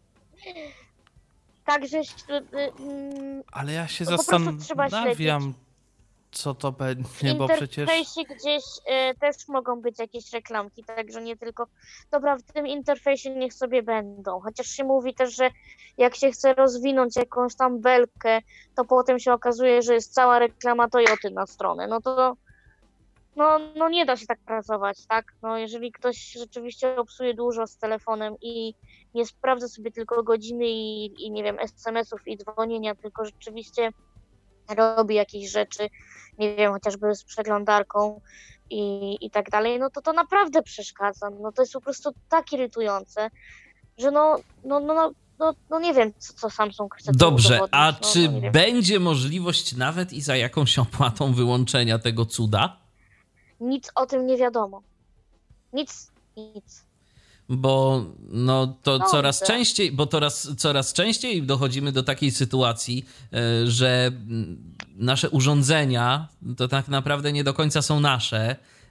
Także y, y, Ale ja się No po prostu trzeba zastanawiam, co to będzie, bo w przecież... interfejsie gdzieś y, też mogą być jakieś reklamki, także nie tylko... Dobra, w tym interfejsie niech sobie będą, chociaż się mówi też, że jak się chce rozwinąć jakąś tam belkę, to potem się okazuje, że jest cała reklama Toyoty na stronę, no to no, no nie da się tak pracować, tak? No jeżeli ktoś rzeczywiście obsłuje dużo z telefonem i nie sprawdza sobie tylko godziny i, i nie wiem, es em esów i dzwonienia, tylko rzeczywiście robi jakieś rzeczy, nie wiem, chociażby z przeglądarką i, i tak dalej, no to to naprawdę przeszkadza. No to jest po prostu tak irytujące, że no, no, no, no, no, no nie wiem, co, co Samsung chce. Dobrze, udowodnić. a no, czy no, nie wiem. będzie możliwość nawet i za jakąś opłatą wyłączenia tego cuda? Nic o tym nie wiadomo. Nic, nic. Bo no to No, coraz tak. częściej, bo coraz, coraz częściej dochodzimy do takiej sytuacji, e, że mm, nasze urządzenia to tak naprawdę nie do końca są nasze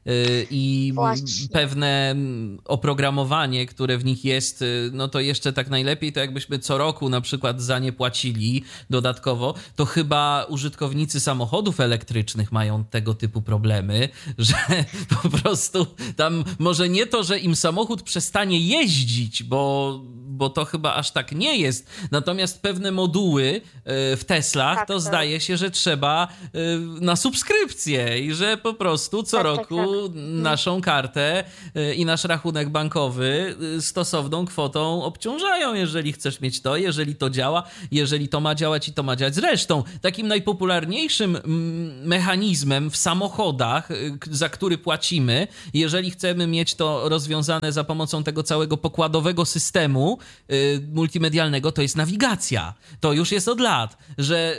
i Właśnie. pewne oprogramowanie, które w nich jest, no to jeszcze tak najlepiej to jakbyśmy co roku na przykład za nie płacili dodatkowo, to chyba użytkownicy samochodów elektrycznych mają tego typu problemy, że po prostu tam może nie to, że im samochód przestanie jeździć, bo, bo to chyba aż tak nie jest, natomiast pewne moduły w Teslach Tak, to tak. zdaje się, że trzeba na subskrypcję i że po prostu co Tak, tak, roku tak. naszą kartę i nasz rachunek bankowy stosowną kwotą obciążają, jeżeli chcesz mieć to, jeżeli to działa, jeżeli to ma działać i to ma działać. Zresztą takim najpopularniejszym mechanizmem w samochodach, za który płacimy, jeżeli chcemy mieć to rozwiązane za pomocą tego całego pokładowego systemu multimedialnego, to jest nawigacja. To już jest od lat, że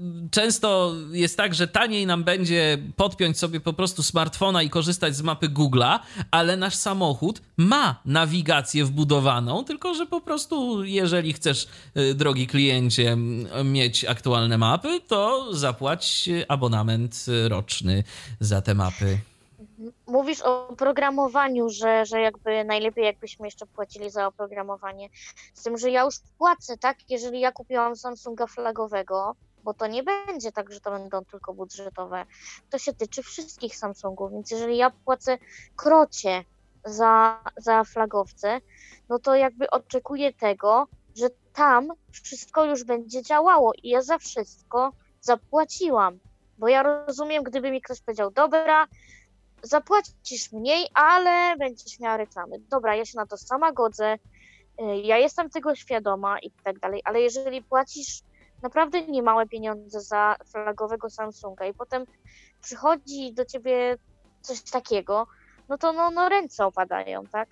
często jest tak, że taniej nam będzie podpiąć sobie po prostu smartfona i korzystać z mapy Google'a, ale nasz samochód ma nawigację wbudowaną, tylko że po prostu jeżeli chcesz, drogi kliencie, mieć aktualne mapy, to zapłać abonament roczny za te mapy. Mówisz o oprogramowaniu, że, że jakby najlepiej jakbyśmy jeszcze płacili za oprogramowanie. Z tym, że ja już płacę, tak? Jeżeli ja kupiłam Samsunga flagowego, bo to nie będzie tak, że to będą tylko budżetowe. To się tyczy wszystkich Samsungów, więc jeżeli ja płacę krocie za, za flagowce, no to jakby oczekuję tego, że tam wszystko już będzie działało i ja za wszystko zapłaciłam. Bo ja rozumiem, gdyby mi ktoś powiedział, dobra, zapłacisz mniej, ale będziesz miała reklamy. Dobra, ja się na to sama godzę, ja jestem tego świadoma i tak dalej, ale jeżeli płacisz naprawdę niemałe pieniądze za flagowego Samsunga i potem przychodzi do ciebie coś takiego, no to no, no ręce opadają, tak?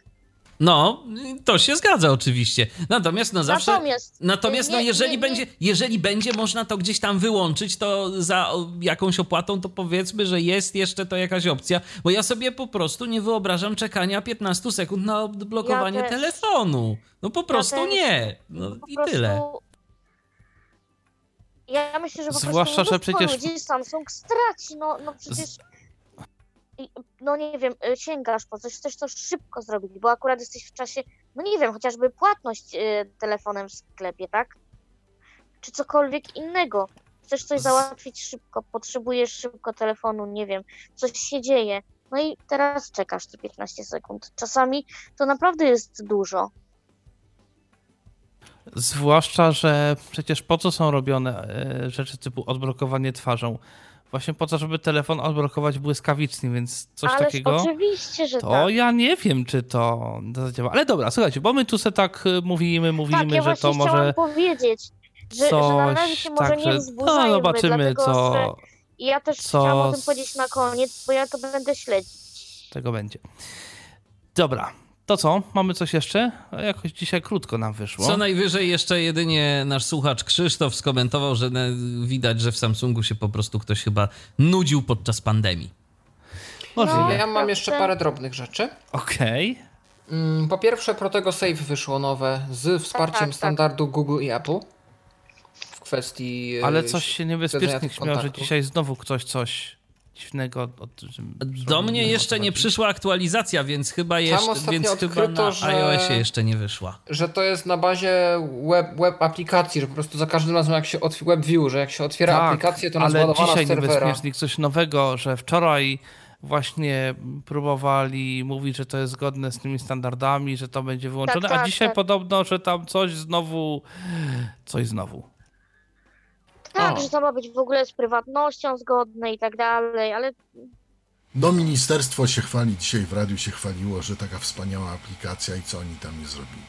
No, to się zgadza oczywiście. Natomiast no zawsze... Natomiast, Natomiast no nie, jeżeli nie, nie. będzie, jeżeli będzie można to gdzieś tam wyłączyć, to za jakąś opłatą, to powiedzmy, że jest jeszcze to jakaś opcja, bo ja sobie po prostu nie wyobrażam czekania piętnaście sekund na odblokowanie Ja też. telefonu. No po prostu też. nie. No Po i prostu tyle. Ja myślę, że po Zwłaszcza, prostu że mnóstwo przecież- ludzi Samsung straci, no, no przecież i- no nie wiem, y, sięgasz po coś, chcesz to szybko zrobić, bo akurat jesteś w czasie, no nie wiem, chociażby płatność y, telefonem w sklepie, tak? Czy cokolwiek innego. Chcesz coś Z- załatwić szybko, potrzebujesz szybko telefonu, nie wiem, coś się dzieje. No i teraz czekasz te piętnaście sekund. Czasami to naprawdę jest dużo. Zwłaszcza, że przecież po co są robione e, rzeczy typu odblokowanie twarzą? Właśnie po to, żeby telefon odblokować błyskawicznie, więc coś Ależ takiego. oczywiście, że To tak. ja nie wiem, czy to zadziała. Ale dobra, słuchajcie, bo my tu se tak y, mówimy, mówimy, Tak, ja że to właśnie chciałam może powiedzieć, że, że na razie coś, się może tak, nie że wzburzajmy, no zobaczymy, dlatego co że i ja też co chciałam o tym z- powiedzieć na koniec, bo ja to będę śledzić. tego będzie. Dobra, to co? Mamy coś jeszcze? A jakoś dzisiaj krótko nam wyszło. Co najwyżej jeszcze jedynie nasz słuchacz Krzysztof skomentował, że ne- widać, że w Samsungu się po prostu ktoś chyba nudził podczas pandemii. Możliwe. No. Ja mam jeszcze Dobrze. parę drobnych rzeczy. Okej. Mm, Po pierwsze, Protego Safe wyszło nowe z wsparciem tak, tak. standardu Google i Apple w kwestii. e, Ale coś się niebezpiecznie śledzenia tych śmiał, że kontaktów. dzisiaj znowu ktoś coś dziwnego od, że- Do mnie jeszcze nie zobaczyć. przyszła aktualizacja, więc chyba jeszcze, ostatnio więc chyba odkryto, na że- iOSie jeszcze nie wyszła. Że to jest na bazie web, web aplikacji, że po prostu za każdym razem jak się otw- WebView, że jak się otwiera Tak, aplikację, to ona ale zładowana dzisiaj z serwera. niebezpiecznik coś nowego, że wczoraj właśnie próbowali mówić, że to jest zgodne z tymi standardami, że to będzie wyłączone, Tak, a tak, dzisiaj tak. podobno, że tam coś znowu, coś znowu. Tak, O. że to ma być w ogóle z prywatnością zgodne i tak dalej, ale No ministerstwo się chwali, dzisiaj w radiu się chwaliło, że taka wspaniała aplikacja i co oni tam nie zrobili.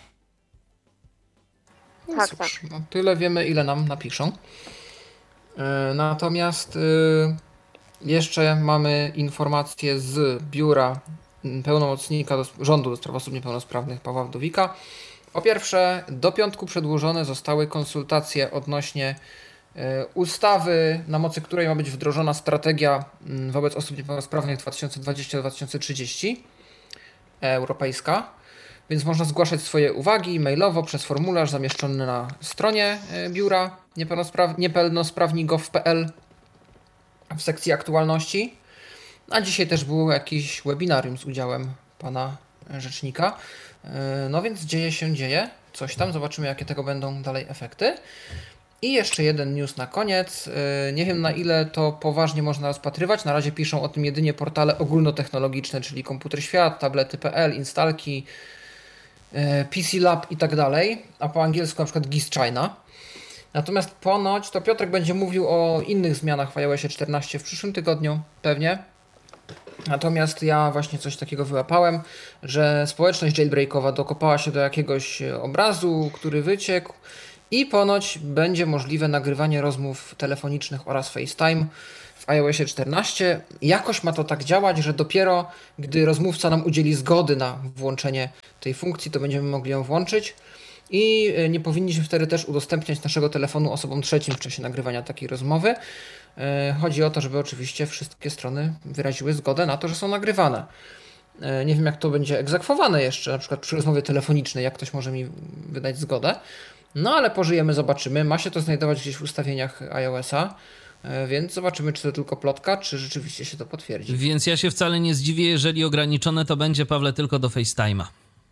No tak, cóż, tak. no, tyle wiemy, ile nam napiszą. E, Natomiast e, jeszcze mamy informację z biura mm, pełnomocnika do, rządu do spraw osób niepełnosprawnych Pawła Wdowika. Po pierwsze, do piątku przedłużone zostały konsultacje odnośnie e, ustawy, na mocy której ma być wdrożona strategia mm, wobec osób niepełnosprawnych dwa tysiące dwudziesty do dwa tysiące trzydziestego e, europejska. Więc można zgłaszać swoje uwagi mailowo przez formularz zamieszczony na stronie e, biura niepełnospraw- niepełnosprawni kropka gov kropka pe el w sekcji aktualności. A dzisiaj też było jakiś webinarium z udziałem pana rzecznika. No więc dzieje się, dzieje. Coś tam. Zobaczymy, jakie tego będą dalej efekty. I jeszcze jeden news na koniec. Nie wiem, na ile to poważnie można rozpatrywać. Na razie piszą o tym jedynie portale ogólnotechnologiczne, czyli Komputer Świat, tablety kropka p l, Instalki, P C Lab i tak dalej. A po angielsku na przykład G I S China. Natomiast ponoć to Piotrek będzie mówił o innych zmianach w iOSie czternaście w przyszłym tygodniu, pewnie. Natomiast ja właśnie coś takiego wyłapałem, że społeczność jailbreakowa dokopała się do jakiegoś obrazu, który wyciekł i ponoć będzie możliwe nagrywanie rozmów telefonicznych oraz FaceTime w iOSie czternaście. Jakoś ma to tak działać, że dopiero gdy rozmówca nam udzieli zgody na włączenie tej funkcji, to będziemy mogli ją włączyć. I nie powinniśmy wtedy też udostępniać naszego telefonu osobom trzecim w czasie nagrywania takiej rozmowy. Chodzi o to, żeby oczywiście wszystkie strony wyraziły zgodę na to, że są nagrywane. Nie wiem, jak to będzie egzekwowane jeszcze, na przykład przy rozmowie telefonicznej, jak ktoś może mi wydać zgodę. No ale pożyjemy, zobaczymy. Ma się to znajdować gdzieś w ustawieniach iOS-a, więc zobaczymy, czy to tylko plotka, czy rzeczywiście się to potwierdzi. Więc ja się wcale nie zdziwię, jeżeli ograniczone to będzie, Pawle, tylko do FaceTime'a.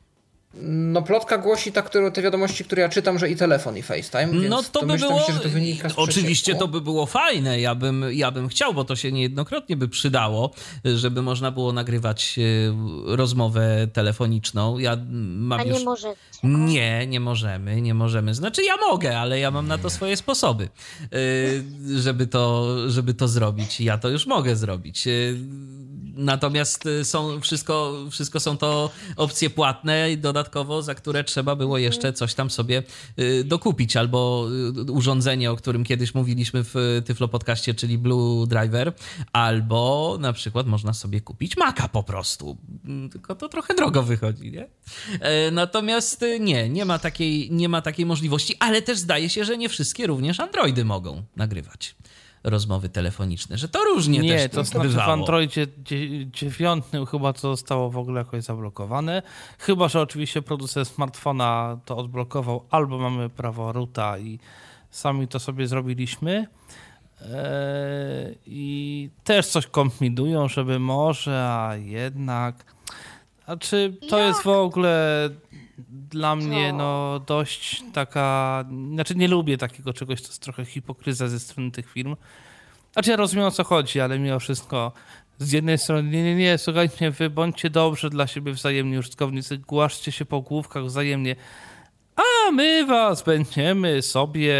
No plotka głosi tak, które, te wiadomości, które ja czytam, że i telefon, i FaceTime, więc no to by domyślam było, się, że to wynika z oczywiście przecieku. To by było fajne, ja bym, ja bym chciał, bo to się niejednokrotnie by przydało, żeby można było nagrywać rozmowę telefoniczną. Ja mam A już... nie możecie. Nie, nie możemy, nie możemy. Znaczy ja mogę, ale ja mam na to swoje sposoby, żeby to, żeby to zrobić. Ja to już mogę zrobić. Natomiast są wszystko, wszystko są to opcje płatne i dodatkowo, za które trzeba było jeszcze coś tam sobie dokupić, albo urządzenie, o którym kiedyś mówiliśmy w Tyflo Podcaście, czyli Blue Driver, albo na przykład można sobie kupić Maca po prostu. Tylko to trochę drogo wychodzi, nie? Natomiast nie, nie ma takiej, nie ma takiej możliwości, ale też zdaje się, że nie wszystkie również Androidy mogą nagrywać rozmowy telefoniczne, że to różnie nie, też to bywało. znaczy w Androidzie dziewiątym chyba to zostało w ogóle jakoś zablokowane. Chyba że oczywiście producent smartfona to odblokował, albo mamy prawo roota i sami to sobie zrobiliśmy. Eee, I też coś kombinują, żeby może, a jednak... Znaczy, to Jak? jest w ogóle dla mnie no dość taka... Znaczy nie lubię takiego czegoś, to jest trochę hipokryzja ze strony tych firm. Znaczy ja rozumiem, o co chodzi, ale mimo wszystko z jednej strony nie, nie, nie, słuchajcie, wy bądźcie dobrzy dla siebie wzajemnie, użytkownicy, głaszcie się po główkach wzajemnie, a my was będziemy sobie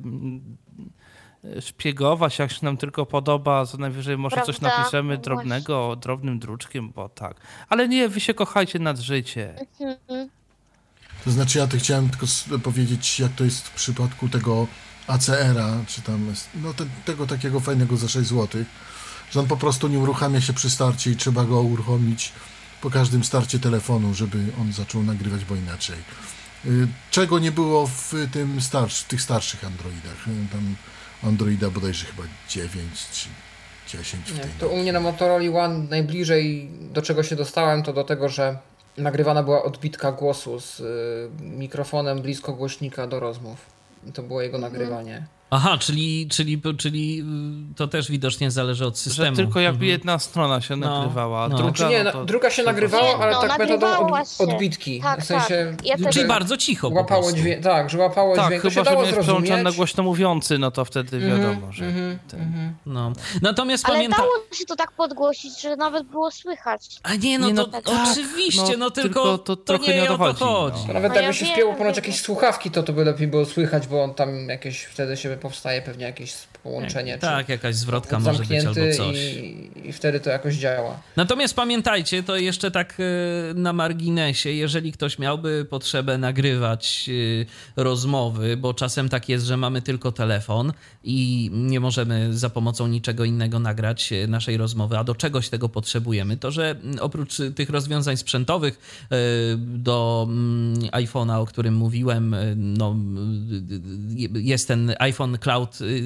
szpiegować, jak się nam tylko podoba, co najwyżej może Prawda? coś napiszemy No drobnego, drobnym druczkiem, bo tak. Ale nie, wy się kochajcie nad życie. Mhm. To znaczy ja to chciałem tylko s- powiedzieć, jak to jest w przypadku tego A C R-a, czy tam, no te, tego takiego fajnego za sześć złotych, że on po prostu nie uruchamia się przy starcie i trzeba go uruchomić po każdym starcie telefonu, żeby on zaczął nagrywać, bo inaczej. Y, Czego nie było w tym starsz, w tych starszych Androidach. Y, Tam Androida bodajże chyba dziewięć czy dziesięć w Nie, tej. to u mnie na Motorola One najbliżej do czego się dostałem, to do tego, że nagrywana była odbitka głosu z y, mikrofonem blisko głośnika do rozmów. I to było jego nagrywanie. Aha, czyli, czyli, czyli to też widocznie zależy od systemu. Że tylko jakby Mhm. jedna strona się No, nagrywała, no. druga... Znaczy nie, no na- to druga się trzeba- nagrywała, Nie, ale no, tak metodą nagrywała od, się. odbitki. Tak, w sensie, tak. Ja też- Czyli że bardzo cicho po łapało prostu. dźwięk, tak, że łapało Tak, dźwięk. To się chyba, że dało jest przełączany na zrozumieć. głośno mówiący, no to wtedy wiadomo, że... Mhm, ten... mhm. No. Natomiast Ale pamiętam... dało się to tak podgłosić, że nawet było słychać. A nie, no Nie, no to tak, oczywiście, no, no tylko, tylko to to, trochę nie nie o o to to chodzi, chodzi. To nawet No jakby ja się wiem, wpięło ponoć wiem. jakieś słuchawki, to to by lepiej było słychać, bo on tam jakieś wtedy się powstaje pewnie jakieś połączenie. Tak, jakaś czy zwrotka może być albo zamknięty coś. i, i wtedy to jakoś działa. Natomiast pamiętajcie, to jeszcze tak e, na marginesie, jeżeli ktoś miałby potrzebę nagrywać e, rozmowy, bo czasem tak jest, że mamy tylko telefon i nie możemy za pomocą niczego innego nagrać e, naszej rozmowy, a do czegoś tego potrzebujemy, to że m, oprócz e, tych rozwiązań sprzętowych e, do mm, iPhone'a, o którym mówiłem, e, no, e, jest ten iPhone Cloud, e, nie,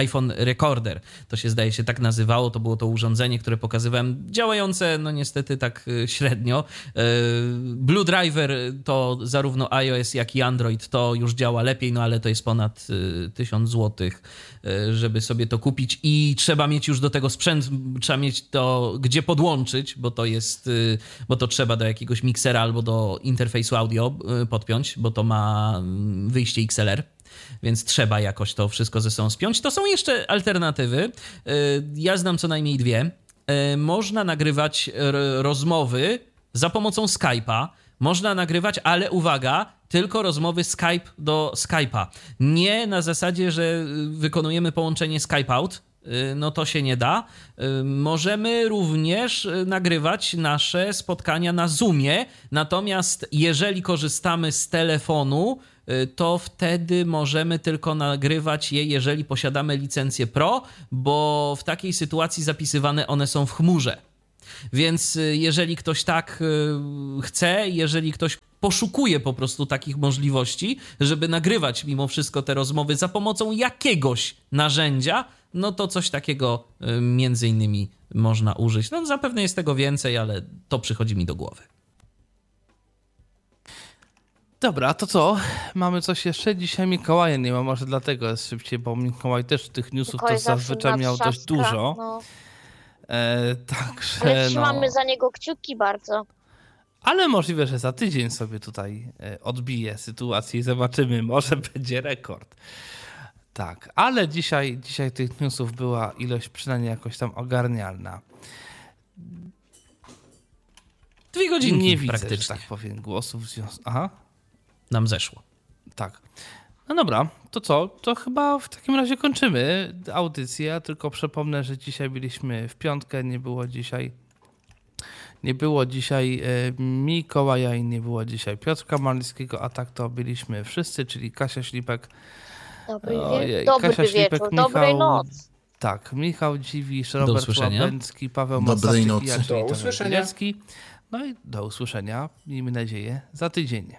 iPhone Recorder. To się zdaje się tak nazywało, to było to urządzenie, które pokazywałem, działające no niestety tak średnio. Blue Driver to zarówno iOS jak i Android to już działa lepiej, no ale to jest ponad tysiąc złotych, żeby sobie to kupić i trzeba mieć już do tego sprzęt, trzeba mieć to gdzie podłączyć, bo to jest, bo to trzeba do jakiegoś miksera albo do interfejsu audio podpiąć, bo to ma wyjście X L R. Więc trzeba jakoś to wszystko ze sobą spiąć. To są jeszcze alternatywy. Ja znam co najmniej dwie. Można nagrywać rozmowy za pomocą Skype'a. Można nagrywać, ale uwaga, tylko rozmowy Skype do Skype'a. Nie na zasadzie, że wykonujemy połączenie Skype out. No to się nie da. Możemy również nagrywać nasze spotkania na Zoomie. Natomiast jeżeli korzystamy z telefonu, to wtedy możemy tylko nagrywać je, jeżeli posiadamy licencję Pro, bo w takiej sytuacji zapisywane one są w chmurze. Więc jeżeli ktoś tak chce, jeżeli ktoś poszukuje po prostu takich możliwości, żeby nagrywać mimo wszystko te rozmowy za pomocą jakiegoś narzędzia, no to coś takiego między innymi można użyć. No zapewne jest tego więcej, ale to przychodzi mi do głowy. Dobra, to co? Mamy coś jeszcze? Dzisiaj Mikołaja nie ma, może dlatego jest szybciej, bo Mikołaj też tych newsów Mikołaj to zazwyczaj miał dość dużo. No. E, także, Ale trzymamy no. za niego kciuki bardzo. Ale możliwe, że za tydzień sobie tutaj odbije sytuację i zobaczymy, może będzie rekord. Tak, ale dzisiaj, dzisiaj tych newsów była ilość przynajmniej jakoś tam ogarnialna. Dwie godziny nie widzę, praktycznie. że tak powiem, głosów w związku. Aha. Nam zeszło. Tak. No dobra, to co? To chyba w takim razie kończymy audycję. Tylko przypomnę, że dzisiaj byliśmy w piątkę, nie było dzisiaj nie było dzisiaj Mikołaja i nie było dzisiaj Piotrka Marlickiego, a tak to byliśmy wszyscy, czyli Kasia Ślipek. Dobry, wie- Ojej, dobry Kasia wieczór, Ślipek, dobrej Michał, noc. Tak, Michał Dziwisz, Do Robert usłyszenia. Łabęcki, Paweł Dobrej Masaczyk nocy. i ja, czyli Do Tomek usłyszenia. Pilecki. No i do usłyszenia, miejmy nadzieję, za tydzień.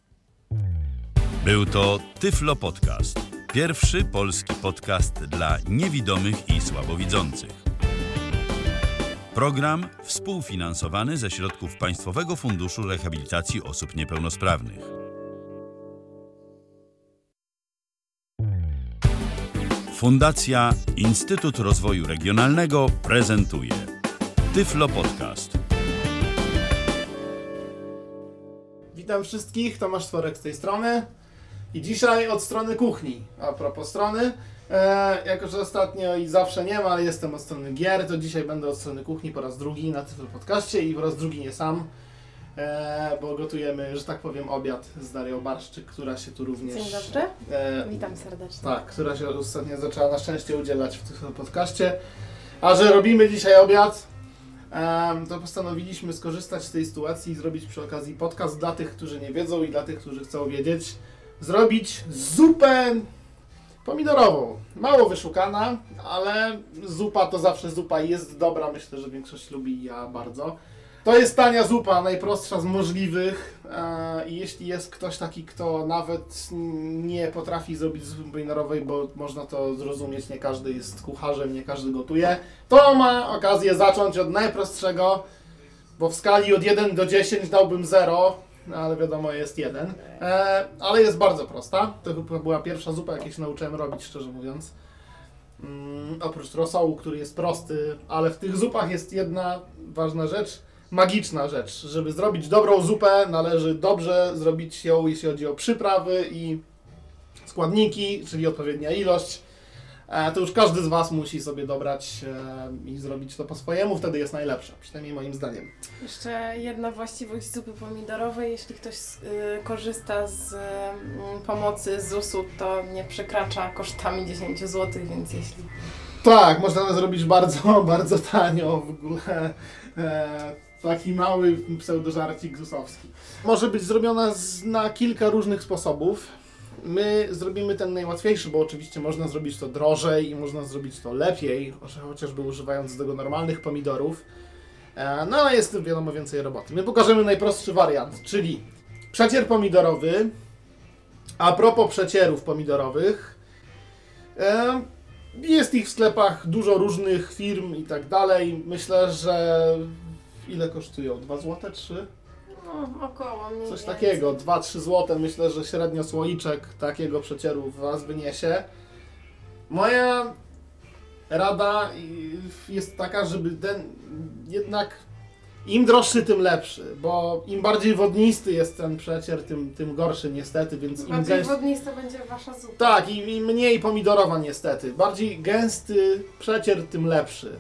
Był to Tyflo Podcast. Pierwszy polski podcast dla niewidomych i słabowidzących. Program współfinansowany ze środków Państwowego Funduszu Rehabilitacji Osób Niepełnosprawnych. Fundacja Instytut Rozwoju Regionalnego prezentuje Tyflo Podcast. Witam wszystkich, Tomasz Tworek z tej strony i dzisiaj od strony kuchni. A propos strony, e, jako że ostatnio i zawsze nie ma, ale jestem od strony gier, to dzisiaj będę od strony kuchni po raz drugi na Tyflo Podcaście i po raz drugi nie sam, e, bo gotujemy, że tak powiem, obiad z Darią Barszczyk, która się tu również... Dzień dobry, E, witam serdecznie. tak, która się ostatnio zaczęła na szczęście udzielać w Tyflo Podcaście. A że robimy dzisiaj obiad, Um, to postanowiliśmy skorzystać z tej sytuacji i zrobić przy okazji podcast dla tych, którzy nie wiedzą i dla tych, którzy chcą wiedzieć. Zrobić zupę pomidorową. Mało wyszukana, ale zupa to zawsze zupa i jest dobra. Myślę, że większość lubi i ja bardzo. To jest tania zupa, najprostsza z możliwych e, i jeśli jest ktoś taki, kto nawet nie potrafi zrobić zupy pomidorowej, bo można to zrozumieć, nie każdy jest kucharzem, nie każdy gotuje, to ma okazję zacząć od najprostszego, bo w skali od jeden do dziesięciu dałbym zero, ale wiadomo jest jeden, e, ale jest bardzo prosta. To chyba była pierwsza zupa, jakiej się nauczyłem robić, szczerze mówiąc. Mm, oprócz rosołu, który jest prosty, ale w tych zupach jest jedna ważna rzecz, magiczna rzecz. Żeby zrobić dobrą zupę, należy dobrze zrobić ją, jeśli chodzi o przyprawy i składniki, czyli odpowiednia ilość. E, to już każdy z Was musi sobie dobrać e, i zrobić to po swojemu, wtedy jest najlepsze, przynajmniej moim zdaniem. Jeszcze jedna właściwość zupy pomidorowej, jeśli ktoś y, korzysta z y, pomocy z U S U, to nie przekracza kosztami dziesięć złotych, więc jeśli... Tak, można to zrobić bardzo, bardzo tanio w ogóle. E, taki mały pseudożarcik zusowski. Może być zrobiona z, na kilka różnych sposobów. My zrobimy ten najłatwiejszy, bo oczywiście można zrobić to drożej i można zrobić to lepiej, chociażby używając do tego normalnych pomidorów. E, no ale jest wiadomo więcej roboty. My pokażemy najprostszy wariant, czyli przecier pomidorowy. A propos przecierów pomidorowych, e, Jest ich w sklepach dużo różnych firm i tak dalej. Myślę, że ile kosztują? dwa złote, trzy? No, około mniej Coś więcej. takiego, dwa trzy złote. Myślę, że średnio słoiczek takiego przecieru was wyniesie. Moja rada jest taka, żeby ten jednak im droższy, tym lepszy, bo im bardziej wodnisty jest ten przecier, tym, tym gorszy niestety, więc im Bardziej gęst... wodnista będzie wasza zupa. Tak, im, im mniej pomidorowa niestety. Bardziej gęsty przecier, tym lepszy.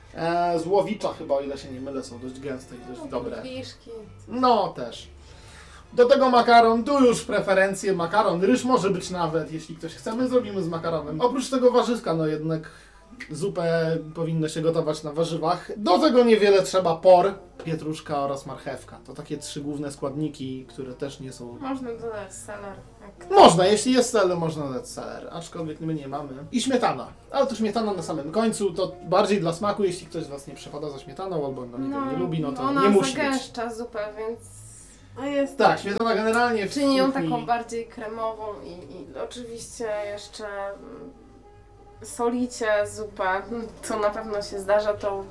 E, z łowicza chyba, o ile się nie mylę, są dość gęste i dość No, dobre. Wiszki. No też. Do tego makaron, tu już preferencje, makaron, ryż może być nawet, jeśli ktoś chce, my zrobimy z makaronem. Oprócz tego warzywka, no jednak zupę powinno się gotować na warzywach. Do tego niewiele trzeba: por, pietruszka oraz marchewka. To takie trzy główne składniki, które też nie są... Można dodać seler. Jak... Można, jeśli jest seler, można dodać seler, aczkolwiek my nie mamy. I śmietana. Ale to śmietana na samym końcu, to bardziej dla smaku, jeśli ktoś z was nie przepada za śmietaną, albo no, nie, nie lubi, no to ona nie musi być. zagęszcza zupę, więc... A jest Tak, śmietana generalnie w czyni ją kuchni... taką bardziej kremową i, i oczywiście jeszcze mm, solicie zupę, co na pewno się zdarza, to,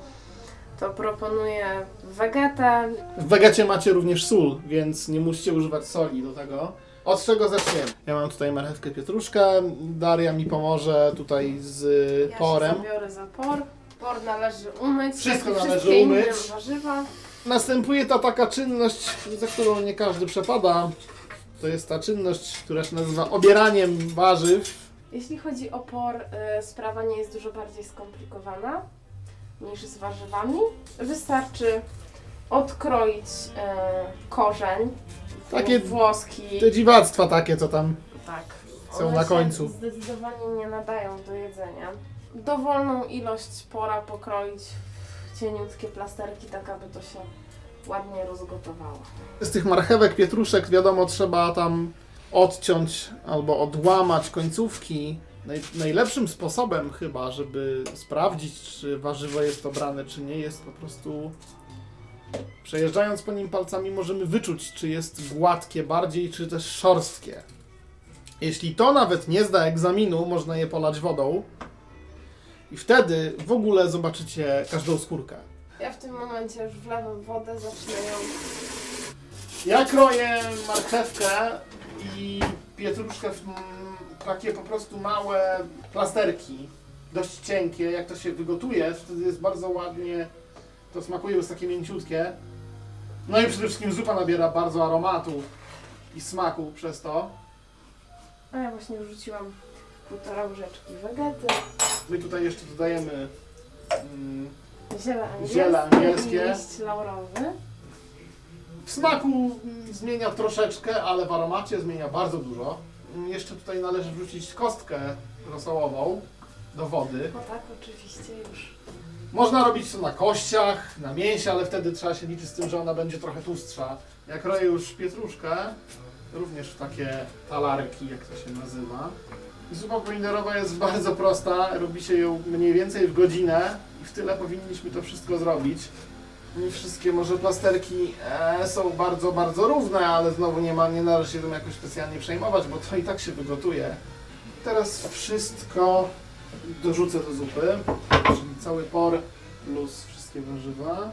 to proponuję wegetę. W wegecie macie również sól, więc nie musicie używać soli do tego. Od czego zaczniemy? Ja mam tutaj marchewkę, pietruszkę, Daria mi pomoże tutaj z Ja porem. się zabiorę za por. Por należy umyć. Wszystko jak i należy wszystkie umyć. inne warzywa. Następuje ta taka czynność, za którą nie każdy przepada. To jest ta czynność, która się nazywa obieraniem warzyw. Jeśli chodzi o por, y, sprawa nie jest dużo bardziej skomplikowana niż z warzywami. Wystarczy odkroić y, korzeń, Takie włoski. Te dziwactwa takie, co tam Tak. są One na się końcu. zdecydowanie nie nadają do jedzenia. Dowolną ilość pora pokroić w cieniutkie plasterki, tak aby to się ładnie rozgotowało. Z tych marchewek, pietruszek, wiadomo, trzeba tam odciąć albo odłamać końcówki. Naj, najlepszym sposobem chyba, żeby sprawdzić, czy warzywo jest obrane, czy nie, jest po prostu przejeżdżając po nim palcami możemy wyczuć, czy jest gładkie bardziej, czy też szorstkie. Jeśli to nawet nie zda egzaminu, można je polać wodą i wtedy w ogóle zobaczycie każdą skórkę. Ja w tym momencie już wlewam wodę, zacznę ją... Ja kroję marchewkę i pietruszkę w mm, takie po prostu małe plasterki, dość cienkie. Jak to się wygotuje, wtedy jest bardzo ładnie, to smakuje, jest takie mięciutkie. No i przede wszystkim zupa nabiera bardzo aromatu i smaku przez to. A ja właśnie wrzuciłam półtora łyżeczki wegety, My tutaj jeszcze dodajemy mm, ziele angielskie, Ziele angielskie. i liść laurowy. w smaku mm, zmienia troszeczkę, ale w aromacie zmienia bardzo dużo. Mm, Jeszcze tutaj należy wrzucić kostkę rosołową do wody. O tak, oczywiście już. Można robić to na kościach, na mięsie, ale wtedy trzeba się liczyć z tym, że ona będzie trochę tłustsza. Jak roję już pietruszkę, również w takie talarki, jak to się nazywa. Zupa pomidorowa jest bardzo prosta, robi się ją mniej więcej w godzinę i w tyle powinniśmy to wszystko zrobić. Nie wszystkie może plasterki e, są bardzo, bardzo równe, ale znowu nie ma, nie należy się tym jakoś specjalnie przejmować, bo to i tak się wygotuje. Teraz wszystko dorzucę do zupy, czyli cały por plus wszystkie warzywa.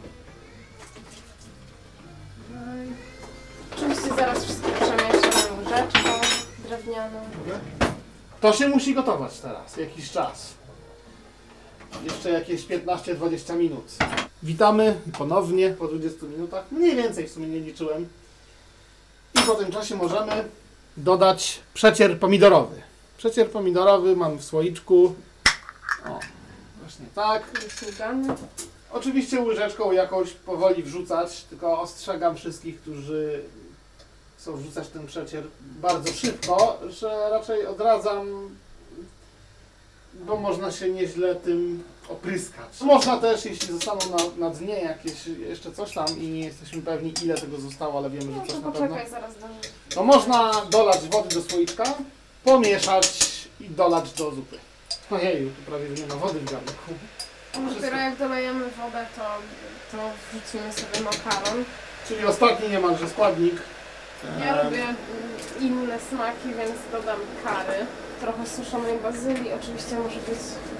Oczywiście zaraz wszystko przemieszczę łyżeczką drewnianą. To się musi gotować teraz, jakiś czas. Jeszcze jakieś piętnaście dwadzieścia minut. Witamy ponownie po dwudziestu minutach. Mniej więcej w sumie nie liczyłem. I po tym czasie możemy dodać przecier pomidorowy. Przecier pomidorowy mam w słoiczku. O, właśnie tak. Wyśmigany. Oczywiście łyżeczką jakoś powoli wrzucać, tylko ostrzegam wszystkich, którzy chcą wrzucać ten przecier bardzo szybko, że raczej odradzam, bo można się nieźle tym opryskać. Można też, jeśli zostaną na, na dnie jakieś jeszcze coś tam i nie jesteśmy pewni, ile tego zostało, ale wiemy, No że coś to na pewno, poczekaj, zaraz do... to można dolać wody do słoiczka, pomieszać i dolać do zupy. Ojeju, tu prawie nie ma wody w garnku. Dopiero jak dolejemy wodę, to, to wrzucimy sobie makaron. Czyli ostatni niemalże składnik. Ja Em, lubię mm, inne smaki, więc dodam kary. Trochę suszonej bazylii, oczywiście może być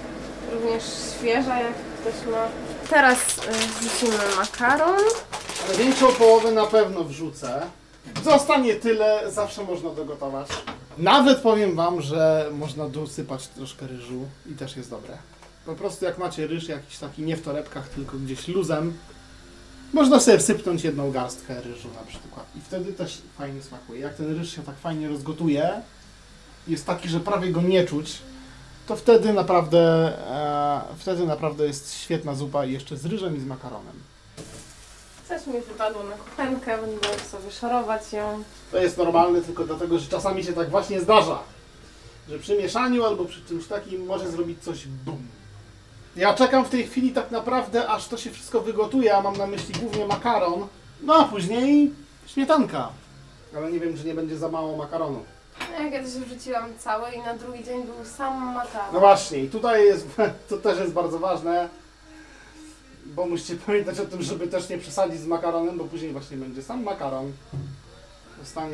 również świeża, jak ktoś ma. Teraz y, wrzucimy makaron. Ale większą połowę na pewno wrzucę. Zostanie tyle, zawsze można dogotować. Nawet powiem wam, że można dosypać troszkę ryżu i też jest dobre. Po prostu jak macie ryż jakiś taki nie w torebkach, tylko gdzieś luzem, można sobie wsypnąć jedną garstkę ryżu na przykład. I wtedy też fajnie smakuje. Jak ten ryż się tak fajnie rozgotuje, jest taki, że prawie go nie czuć, to wtedy naprawdę, e, wtedy naprawdę jest świetna zupa i jeszcze z ryżem i z makaronem. Coś mi wypadło na kuchenkę, będę sobie szorować ją. To jest normalne tylko dlatego, że czasami się tak właśnie zdarza, że przy mieszaniu albo przy czymś takim może zrobić coś bum. Ja czekam w tej chwili tak naprawdę, aż to się wszystko wygotuje, a mam na myśli głównie makaron, no a później śmietanka. Ale nie wiem, czy nie będzie za mało makaronu. Ja kiedyś wrzuciłam cały i na drugi dzień był sam makaron. No właśnie, i tutaj jest, to też jest bardzo ważne, bo musicie pamiętać o tym, żeby też nie przesadzić z makaronem, bo później właśnie będzie sam makaron. Zostanie